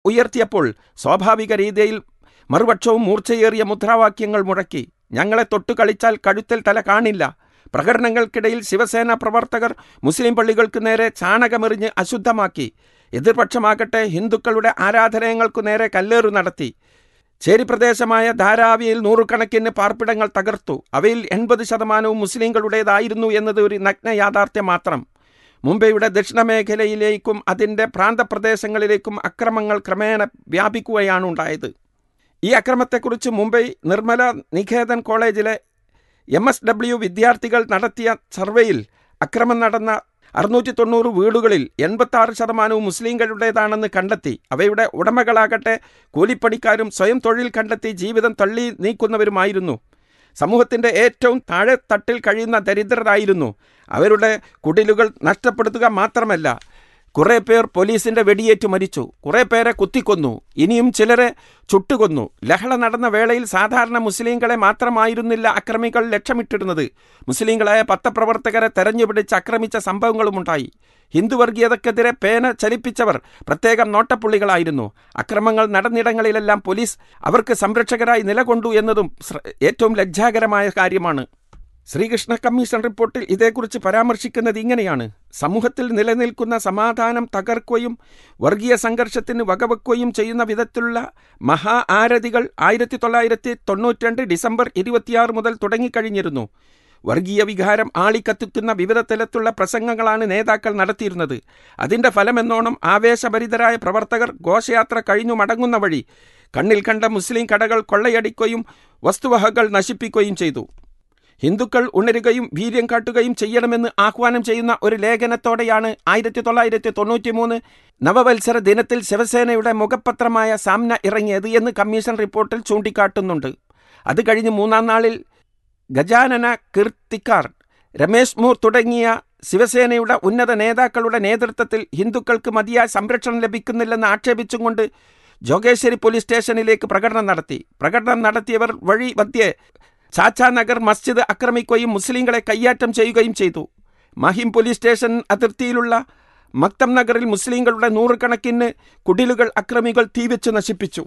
ഉയർത്തിയപ്പോൾ സ്വാഭാവിക രീതിയിൽ മറുപക്ഷവും മൂർച്ചയേറിയ മുദ്രാവാക്യങ്ങൾ മുഴക്കി. ഞങ്ങളെ തൊട്ടു കളിച്ചാൽ കഴുത്തിൽ തല കാണില്ല. പ്രകടനങ്ങൾക്കിടയിൽ ശിവസേന പ്രവർത്തകർ മുസ്ലിം പള്ളികൾക്ക് നേരെ ചാണകമെറിഞ്ഞ് അശുദ്ധമാക്കി. എതിർപക്ഷമാകട്ടെ ഹിന്ദുക്കളുടെ ആരാധനാലയങ്ങൾക്കു നേരെ കല്ലേറു നടത്തി. ചേരിപ്രദേശമായ ധാരാവിയിൽ നൂറുകണക്കിന് പാർപ്പിടങ്ങൾ തകർത്തു. അവയിൽ 80% മുസ്ലിങ്ങളുടേതായിരുന്നു എന്നത് ഒരു നഗ്ന യാഥാർത്ഥ്യം മാത്രം. മുംബൈയുടെ ദക്ഷിണമേഖലയിലേക്കും അതിൻ്റെ പ്രാന്തപ്രദേശങ്ങളിലേക്കും അക്രമങ്ങൾ ക്രമേണ വ്യാപിക്കുകയാണ് ഉണ്ടായത്. ഈ അക്രമത്തെക്കുറിച്ച് മുംബൈ നിർമ്മല നികേതൻ കോളേജിലെ MSW വിദ്യാർത്ഥികൾ നടത്തിയ സർവേയിൽ അക്രമം നടന്ന 690 വീടുകളിൽ 86% മുസ്ലിങ്ങളുടേതാണെന്ന് കണ്ടെത്തി. അവയുടെ ഉടമകളാകട്ടെ കൂലിപ്പണിക്കാരും സ്വയം തൊഴിൽ കണ്ടെത്തി ജീവിതം തള്ളി നീക്കുന്നവരുമായിരുന്നു. സമൂഹത്തിൻ്റെ ഏറ്റവും താഴെ തട്ടിൽ കഴിയുന്ന ദരിദ്രരായിരുന്നു. അവരുടെ കുടിലുകൾ നഷ്ടപ്പെടുത്തുക മാത്രമല്ല, കുറേ പേർ പോലീസിൻ്റെ വെടിയേറ്റ് മരിച്ചു, കുറേ പേരെ കുത്തിക്കൊന്നു, ഇനിയും ചിലരെ ചുട്ടുകൊന്നു. ലഹള നടന്ന വേളയിൽ സാധാരണ മുസ്ലിങ്ങളെ മാത്രമായിരുന്നില്ല അക്രമികൾ ലക്ഷ്യമിട്ടിരുന്നത്. മുസ്ലിങ്ങളായ പത്രപ്രവർത്തകരെ തെരഞ്ഞുപിടിച്ച് ആക്രമിച്ച സംഭവങ്ങളുമുണ്ടായി. ഹിന്ദുവർഗീയതക്കെതിരെ പേന ചലിപ്പിച്ചവർ പ്രത്യേകം നോട്ടപ്പുള്ളികളായിരുന്നു. അക്രമങ്ങൾ നടന്നിടങ്ങളിലെല്ലാം പോലീസ് അവർക്ക് സംരക്ഷകരായി നിലകൊണ്ടു എന്നതും ഏറ്റവും ലജ്ജാകരമായ കാര്യമാണ്. ശ്രീകൃഷ്ണ കമ്മീഷൻ റിപ്പോർട്ടിൽ ഇതേക്കുറിച്ച് പരാമർശിക്കുന്നത് ഇങ്ങനെയാണ്: സമൂഹത്തിൽ നിലനിൽക്കുന്ന സമാധാനം തകർക്കുകയും വർഗീയ സംഘർഷത്തിന് വകവെക്കുകയും ചെയ്യുന്ന വിധത്തിലുള്ള മഹാ ആരതികൾ 1992 ഡിസംബർ 26 മുതൽ തുടങ്ങിക്കഴിഞ്ഞിരുന്നു. വർഗീയ വികാരം ആളിക്കത്തിക്കുന്ന വിവിധ തലത്തിലുള്ള പ്രസംഗങ്ങളാണ് നേതാക്കൾ നടത്തിയിരുന്നത്. അതിൻ്റെ ഫലമെന്നോണം ആവേശഭരിതരായ പ്രവർത്തകർ ഘോഷയാത്ര കഴിഞ്ഞു മടങ്ങുന്ന വഴി കണ്ണിൽ കണ്ട മുസ്ലിം കടകൾ കൊള്ളയടിക്കുകയും വസ്തുവകകൾ നശിപ്പിക്കുകയും ചെയ്തു. ഹിന്ദുക്കൾ ഉണരുകയും വീര്യം കാട്ടുകയും ചെയ്യണമെന്ന് ആഹ്വാനം ചെയ്യുന്ന ഒരു ലേഖനത്തോടെയാണ് 1993 നവവത്സര ദിനത്തിൽ ശിവസേനയുടെ മുഖപത്രമായ സാമ്ന ഇറങ്ങിയത് എന്ന് കമ്മീഷൻ റിപ്പോർട്ടിൽ ചൂണ്ടിക്കാട്ടുന്നുണ്ട്. അത് കഴിഞ്ഞ് 3-ാം നാളിൽ ഗജാനന കീർത്തിക്കാർ, രമേശ് മൂർ തുടങ്ങിയ ശിവസേനയുടെ ഉന്നത നേതാക്കളുടെ നേതൃത്വത്തിൽ ഹിന്ദുക്കൾക്ക് മതിയായ സംരക്ഷണം ലഭിക്കുന്നില്ലെന്ന് ആക്ഷേപിച്ചും കൊണ്ട് ജോഗേശ്വരി പോലീസ് സ്റ്റേഷനിലേക്ക് പ്രകടനം നടത്തി. പ്രകടനം നടത്തിയവർ വഴി മധ്യേ ചാച്ചാ നഗർ മസ്ജിദ് ആക്രമിക്കുകയും മുസ്ലിങ്ങളെ കയ്യേറ്റം ചെയ്യുകയും ചെയ്തു. മാഹിം പോലീസ് സ്റ്റേഷൻ അതിർത്തിയിലുള്ള മക്തം നഗറിൽ മുസ്ലിങ്ങളുടെ 100 കണക്കിന് കുടിലുകൾ അക്രമികൾ തീവെച്ച് നശിപ്പിച്ചു.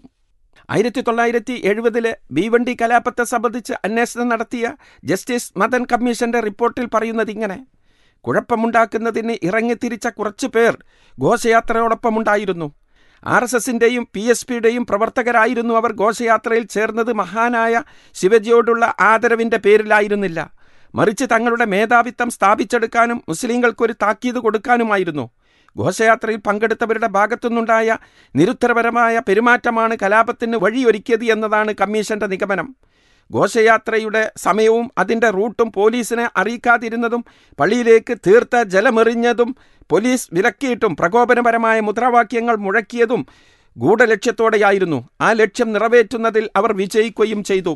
1970 ഭീവണ്ടി കലാപത്തെ സംബന്ധിച്ച് അന്വേഷണം നടത്തിയ ജസ്റ്റിസ് മദൻ കമ്മീഷന്റെ റിപ്പോർട്ടിൽ പറയുന്നത് ഇങ്ങനെ: കുഴപ്പമുണ്ടാക്കുന്നതിന് ഇറങ്ങിത്തിരിച്ച കുറച്ചു പേർ ഘോഷയാത്രയോടൊപ്പമുണ്ടായിരുന്നു. RSSന്റെയും PSPയുടെയും പ്രവർത്തകരായിരുന്നു അവർ. ഘോഷയാത്രയിൽ ചേർന്നത് മഹാനായ ശിവജിയോടുള്ള ആദരവിൻ്റെ പേരിലായിരുന്നില്ല, മറിച്ച് തങ്ങളുടെ മേധാവിത്വം സ്ഥാപിച്ചെടുക്കാനും മുസ്ലിങ്ങൾക്കൊരു താക്കീത് കൊടുക്കാനുമായിരുന്നു. ഘോഷയാത്രയിൽ പങ്കെടുത്തവരുടെ ഭാഗത്തുനിന്നുണ്ടായ നിരുത്തരപരമായ പെരുമാറ്റമാണ് കലാപത്തിന് വഴിയൊരുക്കിയത് എന്നതാണ് കമ്മീഷന്റെ നിഗമനം. ഘോഷയാത്രയുടെ സമയവും അതിൻ്റെ റൂട്ടും പോലീസിനെ അറിയിക്കാതിരുന്നതും പള്ളിയിലേക്ക് തീർത്ത ജലമെറിഞ്ഞതും പോലീസ് വിലക്കിയിട്ടും പ്രകോപനപരമായ മുദ്രാവാക്യങ്ങൾ മുഴക്കിയതും ഗൂഢലക്ഷ്യത്തോടെയായിരുന്നു. ആ ലക്ഷ്യം നിറവേറ്റുന്നതിൽ അവർ വിജയിക്കുകയും ചെയ്തു.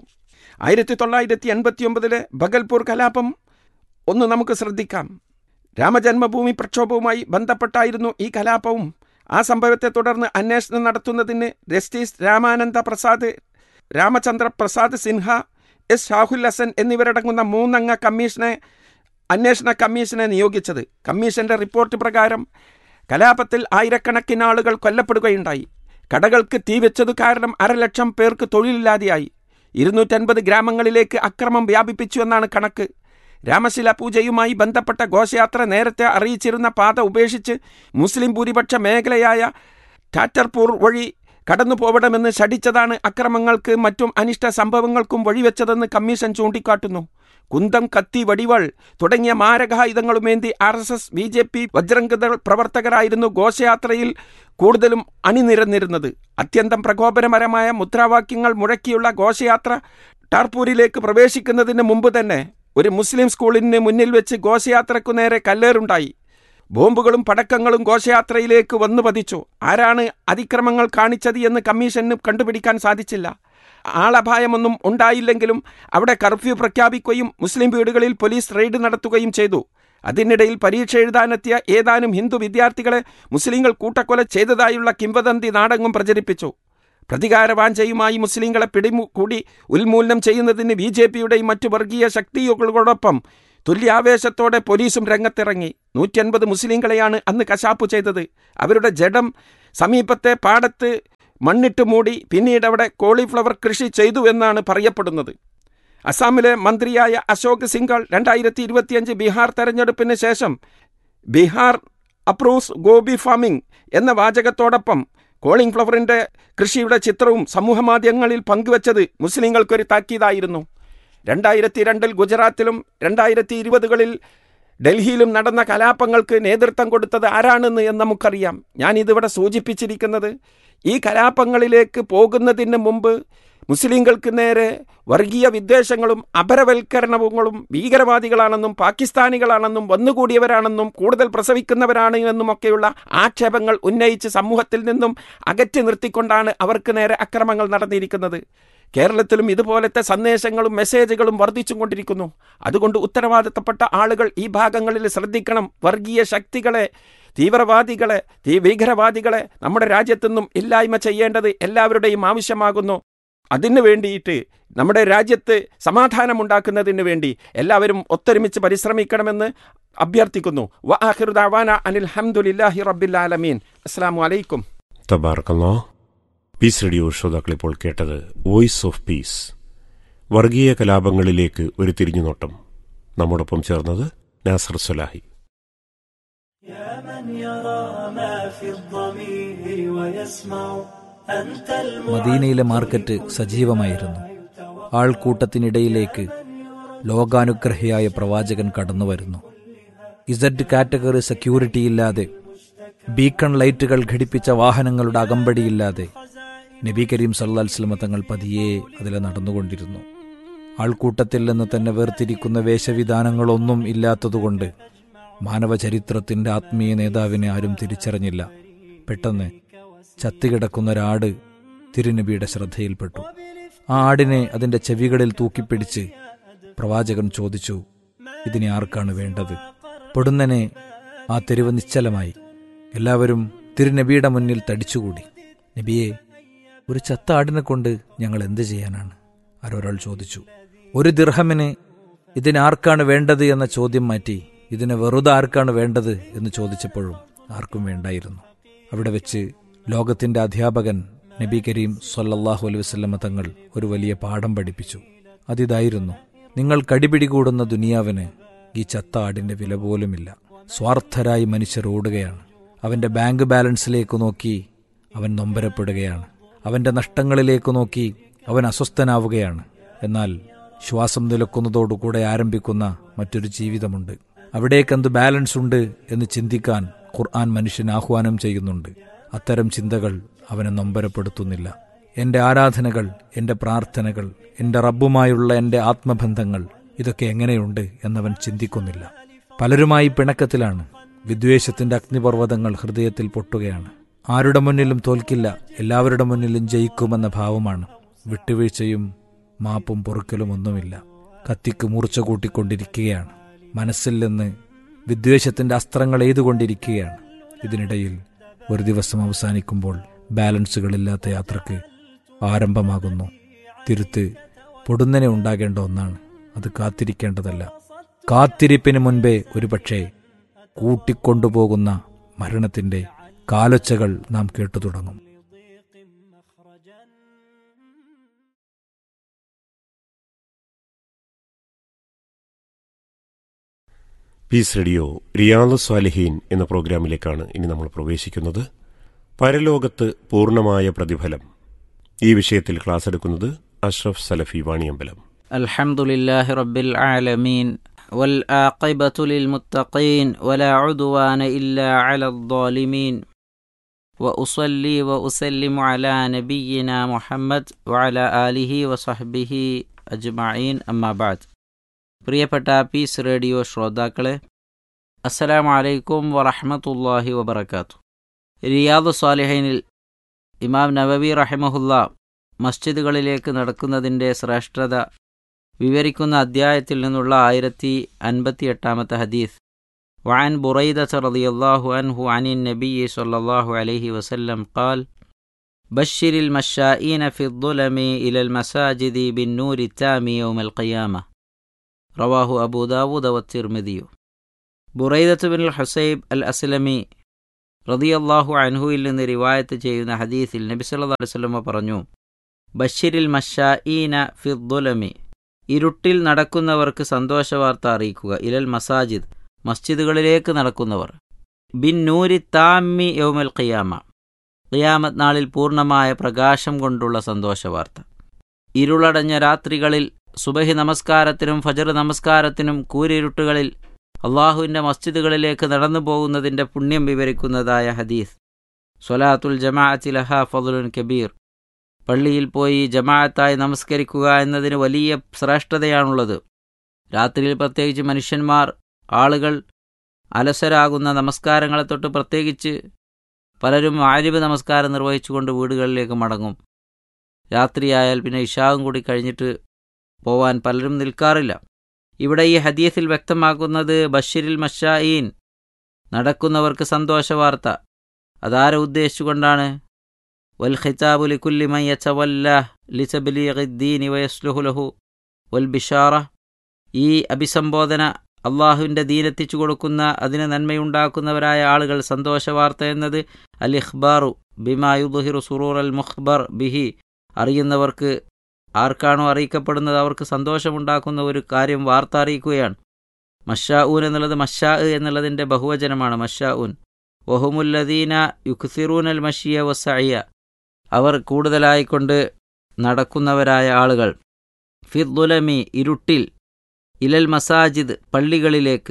1989 ഭഗൽപൂർ കലാപം ഒന്ന് നമുക്ക് ശ്രദ്ധിക്കാം. രാമജന്മഭൂമി പ്രക്ഷോഭവുമായി ബന്ധപ്പെട്ടായിരുന്നു ഈ കലാപവും. ആ സംഭവത്തെ തുടർന്ന് അന്വേഷണം നടത്തുന്നതിന് ജസ്റ്റിസ് രാമചന്ദ്ര പ്രസാദ് സിൻഹ, S. ഷാഹുൽ ഹസൻ എന്നിവരടങ്ങുന്ന 3-അംഗ അന്വേഷണ കമ്മീഷനെ നിയോഗിച്ചത്. കമ്മീഷന്റെ റിപ്പോർട്ട് പ്രകാരം കലാപത്തിൽ ആയിരക്കണക്കിന് ആളുകൾ കൊല്ലപ്പെടുകയുണ്ടായി. കടകൾക്ക് തീവെച്ചതു കാരണം 500,000 പേർക്ക് തൊഴിലില്ലാതെയായി. 250 ഗ്രാമങ്ങളിലേക്ക് അക്രമം വ്യാപിപ്പിച്ചു എന്നാണ് കണക്ക്. രാമശില പൂജയുമായി ബന്ധപ്പെട്ട ഘോഷയാത്ര നേരത്തെ അറിയിച്ചിരുന്ന പാത ഉപേക്ഷിച്ച് മുസ്ലിം ഭൂരിപക്ഷ മേഖലയായ ടാറ്റർപൂർ വഴി കടന്നു പോവണമെന്ന് ശഠിച്ചതാണ് അക്രമങ്ങൾക്ക് മറ്റും അനിഷ്ട സംഭവങ്ങൾക്കും വഴിവെച്ചതെന്ന് കമ്മീഷൻ ചൂണ്ടിക്കാട്ടുന്നു. കുന്തം, കത്തി, വടിവാൾ തുടങ്ങിയ മാരകായുധങ്ങളുമേന്തി RSS, BJP, ബജ്രംഗ് പ്രവർത്തകരായിരുന്നു ഘോഷയാത്രയിൽ കൂടുതലും അണിനിരന്നിരുന്നത്. അത്യന്തം പ്രകോപനപരമായ മുദ്രാവാക്യങ്ങൾ മുഴക്കിയുള്ള ഘോഷയാത്ര ടാർപൂരിലേക്ക് പ്രവേശിക്കുന്നതിന് മുമ്പ് തന്നെ ഒരു മുസ്ലിം സ്കൂളിന് മുന്നിൽ വെച്ച് ഘോഷയാത്രയ്ക്കു നേരെ കല്ലേറുണ്ടായി. ബോംബുകളും പടക്കങ്ങളും ഘോഷയാത്രയിലേക്ക് വന്നു പതിച്ചു. ആരാണ് അതിക്രമങ്ങൾ കാണിച്ചത് എന്ന് കമ്മീഷന് കണ്ടുപിടിക്കാൻ സാധിച്ചില്ല. ആളപായമൊന്നും ഉണ്ടായില്ലെങ്കിലും അവിടെ കർഫ്യൂ പ്രഖ്യാപിക്കുകയും മുസ്ലിം വീടുകളിൽ പോലീസ് റെയ്ഡ് നടത്തുകയും ചെയ്തു. അതിനിടയിൽ പരീക്ഷ എഴുതാനെത്തിയ ഏതാനും ഹിന്ദു വിദ്യാർത്ഥികളെ മുസ്ലിങ്ങൾ കൂട്ടക്കൊല ചെയ്തതായുള്ള കിംവദന്തി നാടെങ്ങും പ്രചരിപ്പിച്ചു. പ്രതികാരവാഞ്ചയുമായി മുസ്ലിങ്ങളെ പിടികൂടി ഉന്മൂലനം ചെയ്യുന്നതിന് BJPയുടെയും മറ്റു വർഗീയ ശക്തികളോടൊപ്പം തുല്യാവേശത്തോടെ പോലീസും രംഗത്തിറങ്ങി. 150 മുസ്ലിങ്ങളെയാണ് അന്ന് കശാപ്പ് ചെയ്തത്. അവരുടെ ജഡം സമീപത്തെ പാടത്ത് മണ്ണിട്ട് മൂടി പിന്നീട് അവിടെ കോളിഫ്ലവർ കൃഷി ചെയ്തു എന്നാണ് പറയപ്പെടുന്നത്. അസാമിലെ മന്ത്രിയായ അശോക് സിംഗാൾ 2025 ബീഹാർ തെരഞ്ഞെടുപ്പിന് ശേഷം ബീഹാർ അപ്രൂവ്സ് ഗോബി ഫാമിംഗ് എന്ന വാചകത്തോടൊപ്പം കോളിഫ്ലവറിൻ്റെ കൃഷിയുടെ ചിത്രവും സമൂഹമാധ്യമങ്ങളിൽ പങ്കുവച്ചത് മുസ്ലിങ്ങൾക്കൊരു താക്കീതായിരുന്നു. 2002 ഗുജറാത്തിലും 2020 ഡൽഹിയിലും നടന്ന കലാപങ്ങൾക്ക് നേതൃത്വം കൊടുത്തത് ആരാണെന്ന് നമുക്കറിയാം. ഞാനിതിവിടെ സൂചിപ്പിച്ചിരിക്കുന്നത് ഈ കലാപങ്ങളിലേക്ക് പോകുന്നതിന് മുമ്പ് മുസ്ലിങ്ങൾക്ക് നേരെ വർഗീയ വിദ്വേഷങ്ങളും അപരവൽക്കരണങ്ങളും ഭീകരവാദികളാണെന്നും പാകിസ്ഥാനികളാണെന്നും വന്നുകൂടിയവരാണെന്നും കൂടുതൽ പ്രസവിക്കുന്നവരാണ് എന്നുമൊക്കെയുള്ള ആക്ഷേപങ്ങൾ ഉന്നയിച്ച് സമൂഹത്തിൽ നിന്നും അകറ്റി നിർത്തിക്കൊണ്ടാണ് അവർക്ക് നേരെ അക്രമങ്ങൾ നടന്നിരിക്കുന്നത്. കേരളത്തിലും ഇതുപോലത്തെ സന്ദേശങ്ങളും മെസ്സേജുകളും വർദ്ധിച്ചും കൊണ്ടിരിക്കുന്നു. അതുകൊണ്ട് ഉത്തരവാദിത്തപ്പെട്ട ആളുകൾ ഈ ഭാഗങ്ങളിൽ ശ്രദ്ധിക്കണം. വർഗീയ ശക്തികളെ, തീവ്രവാദികളെ, ഭീകരവാദികളെ നമ്മുടെ രാജ്യത്തുനിന്നും ഇല്ലായ്മ ചെയ്യേണ്ടത് എല്ലാവരുടെയും ആവശ്യമാകുന്നു. അതിനു വേണ്ടിയിട്ട് നമ്മുടെ രാജ്യത്ത് സമാധാനമുണ്ടാക്കുന്നതിന് വേണ്ടി എല്ലാവരും ഒത്തൊരുമിച്ച് പരിശ്രമിക്കണമെന്ന് അഭ്യർത്ഥിക്കുന്നു. വആഖിറു ദഅവാന അനിൽ ഹംദുലില്ലാഹി റബ്ബിൽ ആലമീൻ. അസ്സലാമു അലൈക്കും. തബാറക്കല്ലാഹ്. പീസ് റേഡിയോ ശ്രോതാക്കൾ ഇപ്പോൾ കേട്ടത് വോയിസ് ഓഫ് പീസ്, വർഗീയ കലാപങ്ങളിലേക്ക് ഒരു തിരിഞ്ഞുനോട്ടം. നമ്മോടൊപ്പം ചേർന്നത് നാസർ സലാഹി. മദീനയിലെ മാർക്കറ്റ് സജീവമായിരുന്നു. ആൾക്കൂട്ടത്തിനിടയിലേക്ക് ലോകാനുഗ്രഹിയായ പ്രവാചകൻ കടന്നുവരുന്നു. ഇസഡ് കാറ്റഗറി സെക്യൂരിറ്റിയില്ലാതെ, ബീക്കൺ ലൈറ്റുകൾ ഘടിപ്പിച്ച വാഹനങ്ങളുടെ അകമ്പടിയില്ലാതെ നബി കരീം സല്ലല്ലാഹു അലൈഹി വസല്ലം തങ്ങൾ പതിയെ അതിലെ നടന്നുകൊണ്ടിരുന്നു. ആൾക്കൂട്ടത്തിൽ നിന്ന് തന്നെ വേർതിരിക്കുന്ന വേഷവിധാനങ്ങളൊന്നും ഇല്ലാത്തതുകൊണ്ട് മാനവചരിത്രത്തിന്റെ ആത്മീയ നേതാവിനെ ആരും തിരിച്ചറിഞ്ഞില്ല. പെട്ടെന്ന് ചത്തുകിടക്കുന്ന ഒരാട് തിരുനബിയുടെ ശ്രദ്ധയിൽപ്പെട്ടു. ആ ആടിനെ അതിന്റെ ചെവികളിൽ തൂക്കിപ്പിടിച്ച് പ്രവാചകൻ ചോദിച്ചു, ഇതിനെ ആർക്കാണ് വേണ്ടത്? പൊടുന്നനെ ആ തെരുവ് നിശ്ചലമായി. എല്ലാവരും തിരുനബിയുടെ മുന്നിൽ തടിച്ചുകൂടി. നബിയെ, ഒരു ചത്ത ആടിനെ കൊണ്ട് ഞങ്ങൾ എന്ത് ചെയ്യാനാണ്? ആരൊരാൾ ചോദിച്ചു. 1 ദിർഹമിന് ഇതിനാർക്കാണ് വേണ്ടത് എന്ന ചോദ്യം മാറ്റി ഇതിനെ വെറുതെ ആർക്കാണ് വേണ്ടത് എന്ന് ചോദിച്ചപ്പോഴും ആർക്കും വേണ്ടായിരുന്നു. അവിടെ വെച്ച് ലോകത്തിന്റെ അധ്യാപകൻ നബി കരീം സല്ലല്ലാഹു അലൈഹി വസല്ലം തങ്ങൾ ഒരു വലിയ പാഠം പഠിപ്പിച്ചു. അതിതായിരുന്നു, നിങ്ങൾ കടിപിടികൂടുന്ന ദുനിയാവിന് ഈ ചത്ത ആടിന്റെ വില പോലുമില്ല. സ്വാർത്ഥരായി മനുഷ്യർ ഓടുകയാണ്. അവന്റെ ബാങ്ക് ബാലൻസിലേക്ക് നോക്കി അവൻ നൊമ്പരപ്പെടുകയാണ്. അവന്റെ നഷ്ടങ്ങളിലേക്ക് നോക്കി അവൻ അസ്വസ്ഥനാവുകയാണ്. എന്നാൽ ശ്വാസം നിലക്കുന്നതോടുകൂടെ ആരംഭിക്കുന്ന മറ്റൊരു ജീവിതമുണ്ട്. അവിടേക്കെന്ത് ബാലൻസ് ഉണ്ട് എന്ന് ചിന്തിക്കാൻ ഖുർആൻ മനുഷ്യന് ആഹ്വാനം ചെയ്യുന്നുണ്ട്. അത്തരം ചിന്തകൾ അവനെ നൊമ്പരപ്പെടുത്തുന്നില്ല. എൻ്റെ ആരാധനകൾ, എൻ്റെ പ്രാർത്ഥനകൾ, എൻ്റെ റബ്ബുമായുള്ള എൻ്റെ ആത്മബന്ധങ്ങൾ, ഇതൊക്കെ എങ്ങനെയുണ്ട് എന്നവൻ ചിന്തിക്കുന്നില്ല. പലരുമായി പിണക്കത്തിലാണ്. വിദ്വേഷത്തിന്റെ അഗ്നിപർവ്വതങ്ങൾ ഹൃദയത്തിൽ പൊട്ടുകയാണ്. ആരുടെ മുന്നിലും തോൽക്കില്ല, എല്ലാവരുടെ മുന്നിലും ജയിക്കുമെന്ന ഭാവമാണ്. വിട്ടുവീഴ്ചയും മാപ്പും പൊറുക്കലും ഒന്നുമില്ല. കത്തിക്ക് മൂർച്ച കൂട്ടിക്കൊണ്ടിരിക്കുകയാണ്. മനസ്സിൽ നിന്ന് വിദ്വേഷത്തിന്റെ അസ്ത്രങ്ങൾ എയ്തുകൊണ്ടിരിക്കുകയാണ്. ഇതിനിടയിൽ ഒരു ദിവസം അവസാനിക്കുമ്പോൾ ബാലൻസുകളില്ലാത്ത യാത്രക്ക് ആരംഭമാകുന്നു. തിരുത്ത് പൊടുന്നനെ ഉണ്ടാകേണ്ട ഒന്നാണ്. അത് കാത്തിരിക്കേണ്ടതല്ല. കാത്തിരിപ്പിന് മുൻപേ ഒരുപക്ഷെ കൂട്ടിക്കൊണ്ടുപോകുന്ന മരണത്തിന്റെ കാലൊച്ചകൾ നാം കേട്ടു തുടങ്ങും. പീസ് റേഡിയോ റിയാദ് സ്വാലിഹീൻ എന്ന പ്രോഗ്രാമിലേക്കാണ് ഇനി നമ്മൾ പ്രവേശിക്കുന്നത്. പരലോകത്ത് പൂർണ്ണമായ പ്രതിഫലം, ഈ വിഷയത്തിൽ ക്ലാസ് എടുക്കുന്നത് അഷ്റഫ് സലഫി വാണിയമ്പലം. അൽഹംദുലില്ലാഹി റബ്ബിൽ ആലമീൻ വൽആഖിബതു ലിൽമുത്തഖീൻ വലാ ഉദ്വാന ഇല്ലാ അലൽ ളാലിമീൻ വഉസല്ലി വഉസല്ലിമു അലാ നബിയിനാ മുഹമ്മദ് വഅലാ ആലിഹി വസഹ്ബിഹി അജ്മഈൻ. അമ്മാ ബഅദ്. പ്രിയപ്പെട്ട പീസ് റേഡിയോ ശ്രോതാക്കളെ, അസ്സലാമു അലൈക്കും വറഹ്മത്തുള്ളാഹി വബറകാതുഹു. റിയാദ് സ്വാലിഹീനിൽ ഇമാം നവവി റഹിമഹുല്ലാ മസ്ജിദുകളിലേക്ക് നടക്കുന്നതിൻ്റെ ശ്രേഷ്ഠത വിവരിക്കുന്ന അദ്ധ്യായത്തിൽ നിന്നുള്ള 1058-ാമത്തെ ഹദീസ്. വഅൻ ബുറൈദത റളിയല്ലാഹു അൻഹു അനിൻ നബിയ്യി സ്വല്ലല്ലാഹു അലൈഹി വസല്ലം ഖാൽ ബശ്ശിരിൽ മശാഈന ഫി الظുലമി ഇലൽ മസാജിദി ബിന്നൂരി താമി യൗമൽ ഖിയാമ. റവാഹു അബൂ ദാവൂദ് വത്തിർമിദിയു. ബുറൈദത്ത് ബിൻ ഹുസൈബ് അൽ അസ്ലമി റളിയല്ലാഹു അൻഹുവിൽ നിന്ന് റിവായത്ത് ചെയ്യുന്ന ഹദീസിൽ നബി സല്ലല്ലാഹു അലൈഹി വസല്ലം പറഞ്ഞു, ബശ്ശിരിൽ മശാഈന ഫിദ്ദുലമി, ഇരുട്ടിൽ നടക്കുന്നവർക്ക് സന്തോഷവാർത്ത അറിയിക്കുക. ഇലൽ മസാജിദ്, മസ്ജിദുകളിലേക്ക് നടക്കുന്നവർ. ബിൻ നൂരി താമ്മി യൗമൽ ഖിയാമ, ഖിയാമത്ത് നാളിൽ പൂർണ്ണമായ പ്രകാശം കൊണ്ടുള്ള സന്തോഷവാർത്ത. ഇരുളടഞ്ഞ രാത്രികളിൽ സുബഹി നമസ്കാരത്തിനും ഫജർ നമസ്കാരത്തിനും കൂരിരുട്ടുകളിൽ അള്ളാഹുവിൻ്റെ മസ്ജിദുകളിലേക്ക് നടന്നു പോകുന്നതിൻ്റെ പുണ്യം വിവരിക്കുന്നതായ ഹദീസ്. സ്വലാത്തുൽ ജമാഅത്തി ലഹാ ഫദ്ലുൻ കബീർ, പള്ളിയിൽ പോയി ജമാഅത്തായി നമസ്കരിക്കുക എന്നതിന് വലിയ ശ്രേഷ്ഠതയാണുള്ളത്. രാത്രിയിൽ പ്രത്യേകിച്ച് മനുഷ്യന്മാർ, ആളുകൾ അലസരാകുന്ന നമസ്കാരങ്ങളെ തൊട്ട് പ്രത്യേകിച്ച് പലരും മഗ്‌രിബ് നമസ്കാരം നിർവഹിച്ചുകൊണ്ട് വീടുകളിലേക്ക് മടങ്ങും. രാത്രിയായാൽ പിന്നെ ഇശാവും കൂടി കഴിഞ്ഞിട്ട് പോവാൻ പലരും നിൽക്കാറില്ല. ഇവിടെ ഈ ഹദീസിൽ വ്യക്തമാക്കുന്നത് ബശ്ശിരിൽ മശാഈൻ, നടക്കുന്നവർക്ക് സന്തോഷവാർത്ത. അതാരെ ഉദ്ദേശിച്ചുകൊണ്ടാണ്? വൽ ഖിതാബു ലികുല്ലി മൻ യതവല്ലഹ് ലിതബ്ലീഗിദ്ദീനി വയസ്ലുഹു ലഹു വൽ ബിശാറ, ഈ അഭിസംബോധന അള്ളാഹുവിൻ്റെ ദീനെത്തിച്ചു കൊടുക്കുന്ന, അതിന് നന്മയുണ്ടാക്കുന്നവരായ ആളുകൾ. സന്തോഷവാർത്ത എന്നത് അൽ ഇഖ്ബാറു ബിമാ യുദ്ഹിറു സുറൂർ അൽ മുഖ്ബർ ബിഹി, അറിയുന്നവർക്ക്, ആർക്കാണോ അറിയിക്കപ്പെടുന്നത് അവർക്ക് സന്തോഷമുണ്ടാക്കുന്ന ഒരു കാര്യം വാർത്ത അറിയിക്കുകയാണ്. മഷാഊൻ എന്നുള്ളത് മഷാ എന്നുള്ളതിൻ്റെ ബഹുവചനമാണ്. മഷാഊൻ വഹുമുല്ലദീന യുക്സിറൂനൽ മഷിയ വസഇയ, അവർ കൂടുതലായിക്കൊണ്ട് നടക്കുന്നവരായ ആളുകൾ. ഫിദ്ദുലമി, ഇരുട്ടിൽ. ഇലൽ മസാജിദ്, പള്ളികളിലേക്ക്.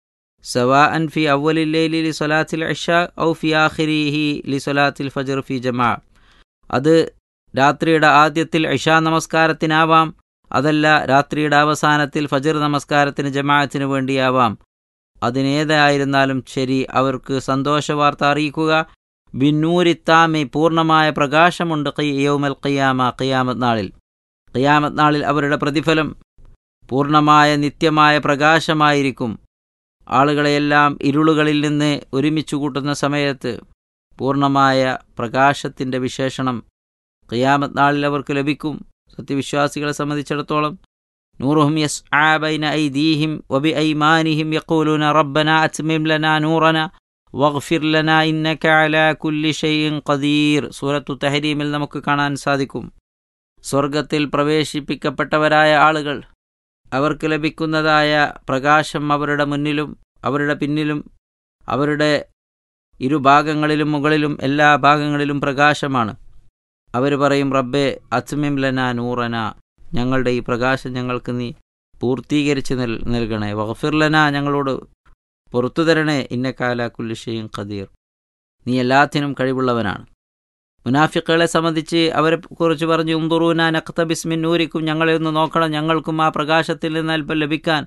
സവാഅൻ ഫി അവ്വലിൽ ലൈലി ലി സ്വലാത്തിൽ ഇശാ ഔ ഫി ആഖിരിഹി ലി സ്വലാത്തിൽ ഫജ്ർ ഫി ജമാ, അത് രാത്രിയുടെ ആദ്യത്തിൽ ഇശാ നമസ്കാരത്തിനാവാം, അതല്ല രാത്രിയുടെ അവസാനത്തിൽ ഫജ്ർ നമസ്കാരത്തിന് ജമാഅത്തിന് വേണ്ടിയാവാം. അതിനേതായിരുന്നാലും ശരി, അവർക്ക് സന്തോഷവാർത്ത അറിയിക്കുക. ബിന്നൂരിത്താമി, പൂർണ്ണമായ പ്രകാശമുണ്ട്. യൗമൽ ഖിയാമ, ഖിയാമത്ത് നാളിൽ. ഖിയാമത്ത് നാളിൽ അവരുടെ പ്രതിഫലം പൂർണ്ണമായ നിത്യമായ പ്രകാശമായിരിക്കും. ആളുകളെയെല്ലാം ഇരുളുകളിൽ നിന്ന് ഒരുമിച്ച് കൂട്ടുന്ന സമയത്ത് പൂർണ്ണമായ പ്രകാശത്തിൻ്റെ വിശേഷണം ഖിയാമത്ത് നാളിൽ അവർക്ക് ലഭിക്കും. സത്യവിശ്വാസികളെ സംബന്ധിച്ചിടത്തോളം നൂറുഹും യസ്ആ ബൈന ഐദീഹിം വബിഐമാനിഹിം യഖൂലൂന റബ്ബനാ അത്മിം ലനാ നൂറനാ വഗ്ഫിർ ലനാ ഇന്നക അലാ കുല്ലി ഷൈഇൻ ഖദീർ, സൂറത്തു തഹരീമിൽ നമുക്ക് കാണാൻ സാധിക്കും. സ്വർഗത്തിൽ പ്രവേശിപ്പിക്കപ്പെട്ടവരായ ആളുകൾ, അവർക്ക് ലഭിക്കുന്നതായ പ്രകാശം അവരുടെ മുന്നിലും അവരുടെ പിന്നിലും അവരുടെ ഇരുഭാഗങ്ങളിലും മുകളിലും എല്ലാ ഭാഗങ്ങളിലും പ്രകാശമാണ്. അവർ പറയും, റബ്ബേ അത്മിം ലനാ നൂറന, ഞങ്ങളുടെ ഈ പ്രകാശം ഞങ്ങൾക്ക് നീ പൂർത്തീകരിച്ച് നൽകണേ. വഗ്ഫിർ ലനാ, ഞങ്ങളോട് പുറത്തു തരണേ. ഇന്നക അലാ കുല്ലി ഷൈഇൻ ഖദീർ, നീ എല്ലാത്തിനും കഴിവുള്ളവനാണ്. മുനാഫിക്കുകളെ സംബന്ധിച്ച് അവരെ കുറിച്ച് പറഞ്ഞു, ഉൻദുറൂന നഖ്തബിസ് മിൻ നൂരിക്കും, ഞങ്ങളെ ഒന്ന് നോക്കണം, ഞങ്ങൾക്കും ആ പ്രകാശത്തിൽ നിന്ന് അല്പം ലഭിക്കാൻ.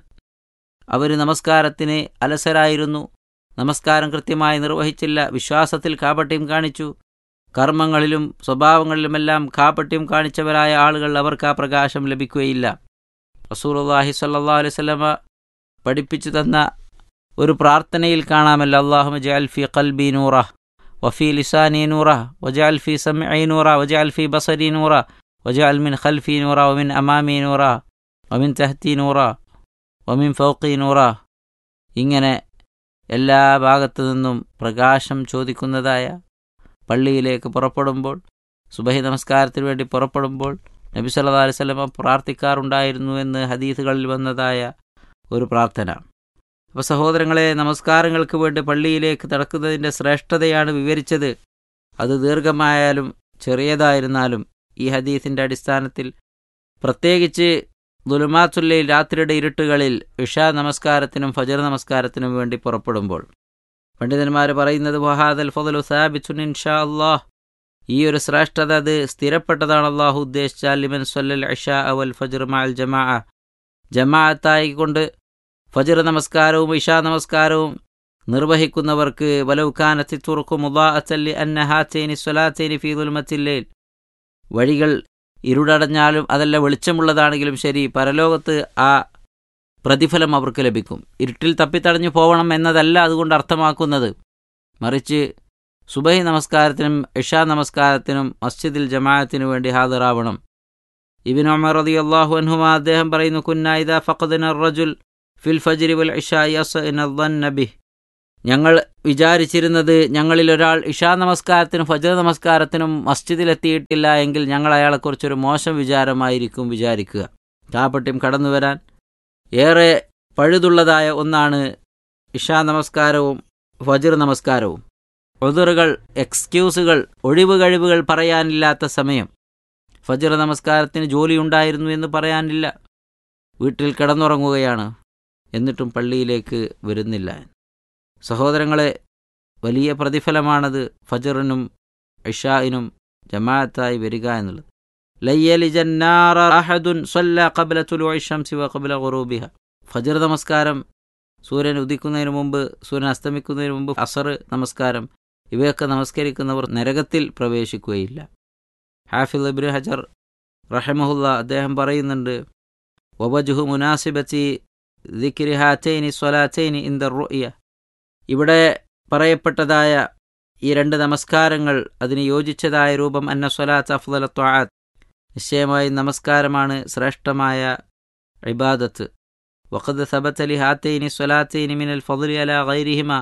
അവർ നമസ്കാരത്തിന് അലസരായിരുന്നു, നമസ്കാരം കൃത്യമായി നിർവഹിച്ചില്ല, വിശ്വാസത്തിൽ കാപട്യം കാണിച്ചു, കർമ്മങ്ങളിലും സ്വഭാവങ്ങളിലുമെല്ലാം കാപട്യം കാണിച്ചവരായ ആളുകൾ, അവർക്ക് ആ പ്രകാശം ലഭിക്കുകയില്ല. റസൂലുള്ളാഹി സ്വല്ലല്ലാഹു അലൈഹി വസല്ലമ പഠിപ്പിച്ചു തന്ന ഒരു പ്രാർത്ഥനയിൽ കാണാമല്ലോ, അല്ലാഹുമ്മ ജഅൽ ഫീ ഖൽബി നൂറ വഫീ ലിസാനി നൂറ വജഅൽ ഫീ സമഇ നൂറ വജഅൽ ഫീ ബസരി നൂറ വജഅൽ മിൻ ഖൽഫി നൂറ വമിൻ അമാമി നൂറ വമിൻ തഹ്തി നൂറ വമിൻ ഫൗഖി നൂറ. ഇങ്ങനെ എല്ലാ ഭാഗത്തു നിന്നും പ്രകാശം ചോദിക്കുന്നതായ പള്ളിയിലേക്ക് പുറപ്പെടുമ്പോൾ, സുബഹി നമസ്കാരത്തിന് വേണ്ടി പുറപ്പെടുമ്പോൾ നബി സല്ലല്ലാഹു അലൈഹി വസല്ലം പ്രാർത്ഥിക്കാറുണ്ടായിരുന്നു എന്ന് ഹദീസുകളിൽ വന്നതായ ഒരു പ്രാർത്ഥന. അപ്പോൾ സഹോദരങ്ങളെ, നമസ്കാരങ്ങൾക്ക് വേണ്ടി പള്ളിയിലേക്ക് നടക്കുന്നതിൻ്റെ ശ്രേഷ്ഠതയാണ് വിവരിച്ചത്. അത് ദീർഘമായാലും ചെറിയതായിരുന്നാലും ഈ ഹദീസിൻ്റെ അടിസ്ഥാനത്തിൽ, പ്രത്യേകിച്ച് ദുലുമാത്തുല്ലയിൽ, രാത്രിയുടെ ഇരുട്ടുകളിൽ ഇശാ നമസ്കാരത്തിനും ഫജ്ർ നമസ്കാരത്തിനും വേണ്ടി പുറപ്പെടുമ്പോൾ പണ്ഡിതന്മാർ പറയുന്നത്, വഹാദൽ ഫദ്ലു സാബിതുൻ ഇൻഷാ അല്ലാഹ്, ഈ ഒരു ശ്രേഷ്ഠത അത് സ്ഥിരപ്പെട്ടതാണ് അല്ലാഹു ഉദ്ദേശിച്ചാൽ. ലിമൻ സ്വല്ലൽ ഇശാ വൽ ഫജ്ർ മഅൽ ജമാഅ, ജമാഅത്തായിക്കൊണ്ട് ഫജ്ർ നമസ്കാരവും ഇശാ നമസ്കാരവും നിർവഹിക്കുന്നവർക്ക്. വലൗ കാനത്തി തുർഖു മുദാഅത്തൻ ലിഅന്ന ഹാതൈനി സ്വലാത്തൈനി ഫീ ദുൽമത്തിൽ ലൈൽ, വഴികൾ ഇരുടടഞ്ഞാലും അതല്ല വെളിച്ചമുള്ളതാണെങ്കിലും ശരി, പരലോകത്ത് ആ പ്രതിഫലം അവർക്ക് ലഭിക്കും. ഇരുട്ടിൽ തപ്പിത്തടഞ്ഞു പോകണം എന്നതല്ല അതുകൊണ്ട് അർത്ഥമാക്കുന്നത്, മറിച്ച് സുബഹി നമസ്കാരത്തിനും ഇശാ നമസ്കാരത്തിനും മസ്ജിദിൽ ജമാഅത്തിനു വേണ്ടി ഹാജറാവണം. ഇബ്നു ഉമർ റളിയല്ലാഹു അൻഹുമാ അദ്ദേഹം പറയുന്നു, കുന്നാ ഇദാ ഫഖദന അർ-റജുൽ ഫിൽ ഫജ്രി വൽ ഇശാഇ യസ്അന ദന്ന ബിഹി. ഞങ്ങൾ വിചാരിച്ചിരുന്നത്, ഞങ്ങളിൽ ഒരാൾ ഇശാ നമസ്കാരത്തിനും ഫജ്ർ നമസ്കാരത്തിനും മസ്ജിദിലെത്തിയിട്ടില്ല എങ്കിൽ ഞങ്ങൾ അയാളെക്കുറിച്ചൊരു മോശം വിചാരമായിരിക്കും വിചാരിക്കുക. കാപട്യം കടന്നു വരാൻ ഏറെ പഴുതുള്ളതായ ഒന്നാണ് ഇശാ നമസ്കാരവും ഫജ്ർ നമസ്കാരവും. ഉദറുകൾ, എക്സ്ക്യൂസുകൾ, ഒഴിവ് കഴിവുകൾ പറയാനില്ലാത്ത സമയം. ഫജ്ർ നമസ്കാരത്തിന് ജോലിയുണ്ടായിരുന്നു എന്ന് പറയാനില്ല, വീട്ടിൽ കിടന്നുറങ്ങുകയാണ്, എന്നിട്ടും പള്ളിയിലേക്ക് വരുന്നില്ല. സഹോദരങ്ങളെ, വലിയ പ്രതിഫലമാണത് ഫജ്റിനും ഇശാഇനും ജമാഅത്തായി വരിക എന്നുള്ളത്. ലയ്യലിജന്നാറ അഹദുൻ സ്വല്ല ഖബ്ല തുലൂഇ ശംസി വ ഖബ്ല ഗുറൂബിഹ. ഫജ്ർ നമസ്കാരം സൂര്യൻ ഉദിക്കുന്നതിന് മുമ്പ്, സൂര്യൻ അസ്തമിക്കുന്നതിന് മുമ്പ് അസർ നമസ്കാരം, ഇവയൊക്കെ നമസ്കരിക്കുന്നവർ നരകത്തിൽ പ്രവേശിക്കുകയില്ല. ഹാഫിദ് ഇബ്നു ഹജർ റഹിമഹുല്ല അദ്ദേഹം പറയുന്നുണ്ട്, വവജ്ഹു മുനാസിബത്തി ദിക്രി ഹാതൈനി സ്വലാതൈനി ഇൻദ റുഅ്യ. ഇവിടെ പറയപ്പെട്ടതായ ഈ രണ്ട് നമസ്കാരങ്ങൾ, അതിന് യോജിച്ചതായ രൂപം, അന്ന സ്വലാത്ത് അഫ്ളലു ത്വആത്ത്, നിശ്ചയമായി നമസ്കാരമാണ് ശ്രേഷ്ഠമായ ഇബാദത്ത്. വഖദ് സബത ലി ഹാതൈനി സ്വലാതൈനി മിനൽ ഫദ്ലി അലാ ഗൈരിഹിമ.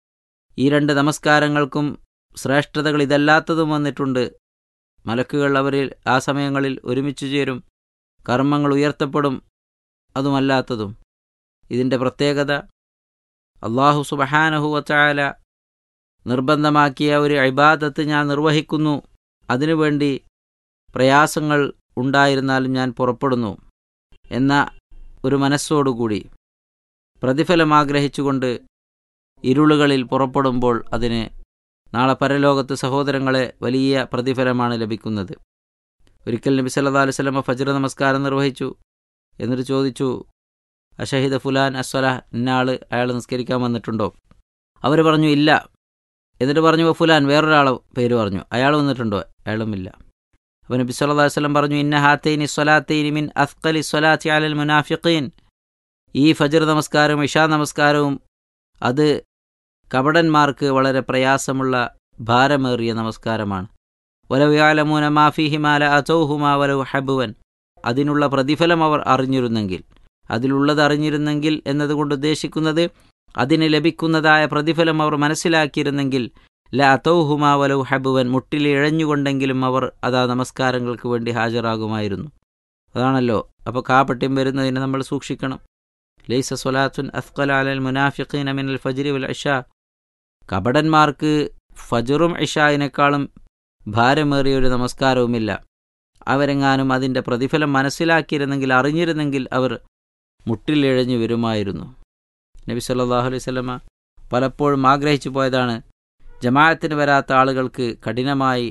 ഈ രണ്ട് നമസ്കാരങ്ങൾക്കും ശ്രേഷ്ഠതകൾ ഇതല്ലാത്തതും വന്നിട്ടുണ്ട്. മലക്കുകൾ അവരിൽ ആ സമയങ്ങളിൽ ഒരുമിച്ച് ചേരും, കർമ്മങ്ങൾ ഉയർത്തപ്പെടും, അതുമല്ലാത്തതും. ഇതിൻ്റെ പ്രത്യേകത, അല്ലാഹു സുബ്ഹാനഹു വ തആല നിർബന്ധമാക്കിയ ഒരു ഇബാദത്ത് ഞാൻ നിർവഹിക്കുന്നു, അതിനുവേണ്ടി പ്രയാസങ്ങൾ ഉണ്ടായിരുന്നാലും ഞാൻ പുറപ്പെടുന്നു എന്ന ഒരു മനസ്സോടുകൂടി പ്രതിഫലം ആഗ്രഹിച്ചുകൊണ്ട് ഇരുളുകളിൽ പുറപ്പെടുമ്പോൾ അതിന് നാളെ പരലോകത്ത് സഹോദരങ്ങളെ വലിയ പ്രതിഫലമാണ് ലഭിക്കുന്നത്. ഒരിക്കൽ നബി സല്ലല്ലാഹു അലൈഹി വസല്ലം ഫജ്ർ നമസ്കാരം നിർവഹിച്ചു. എന്നിട്ട് ചോദിച്ചു, അഷഹിദ ഫുലാൻ അസ്വലാഹ്, ഇന്നയാൾ അയാൾ നിസ്കരിക്കാൻ വന്നിട്ടുണ്ടോ? അവർ പറഞ്ഞു ഇല്ല. എന്നിട്ട് പറഞ്ഞു ഫുലാൻ, വേറൊരാളെ പേര് പറഞ്ഞു, അയാൾ വന്നിട്ടുണ്ടോ? അയാളുമില്ല. അപ്പോൾ നബി സല്ലല്ലാഹു അലൈഹി വസല്ലം പറഞ്ഞു, ഇന്ന ഹാതൈനി സ്വലാത്തൈനി മിൻ അസ്ഖലി സ്വലാത്തി അലൽ മുനാഫിഖീൻ. ഈ ഫജ്ർ നമസ്കാരവും ഇശാ നമസ്കാരവും അത് കപടന്മാർക്ക് വളരെ പ്രയാസമുള്ള ഭാരമേറിയ നമസ്കാരമാണ്. വലൗ യഅലമൂന മാ ഫീഹിമാ ലഅതൗഹുമാ വലൗ ഹബ്വൻ. അതിനുള്ള പ്രതിഫലം അവർ അറിഞ്ഞിരുന്നെങ്കിൽ, അതിലുള്ളത് അറിഞ്ഞിരുന്നെങ്കിൽ എന്നതുകൊണ്ട് ഉദ്ദേശിക്കുന്നത് അതിന് ലഭിക്കുന്നതായ പ്രതിഫലം അവർ മനസ്സിലാക്കിയിരുന്നെങ്കിൽ ലഅതൗഹുമാ വലൗ ഹബ്വൻ, മുട്ടിൽ ഇഴഞ്ഞുകൊണ്ടെങ്കിലും അവർ അതാ നമസ്കാരങ്ങൾക്ക് വേണ്ടി ഹാജരാകുമായിരുന്നു. അതാണല്ലോ. അപ്പോൾ കാപട്യം വരുന്നതിനെ നമ്മൾ സൂക്ഷിക്കണം. ലൈസ സ്വലാത്തുൻ അസ്ഖല അലൽ മുനാഫിഖീന മിനൽ ഫജ്രി വൽ ഇശാ. കപടന്മാർക്ക് ഫജ്റും ഇശായിനേക്കാളും ഭാരമേറിയ ഒരു നമസ്കാരവുമില്ല. അവരെങ്ങാനും അതിൻ്റെ പ്രതിഫലം മനസ്സിലാക്കിയിരുന്നെങ്കിൽ, അറിഞ്ഞിരുന്നെങ്കിൽ അവർ മുട്ടിലിഴഞ്ഞു വരുമായിരുന്നു. നബി സല്ലല്ലാഹു അലൈഹി വസല്ലമ പലപ്പോഴും ആഗ്രഹിച്ചു പോയതാണ്, ജമാഅത്തിന് വരാത്ത ആളുകൾക്ക് കഠിനമായി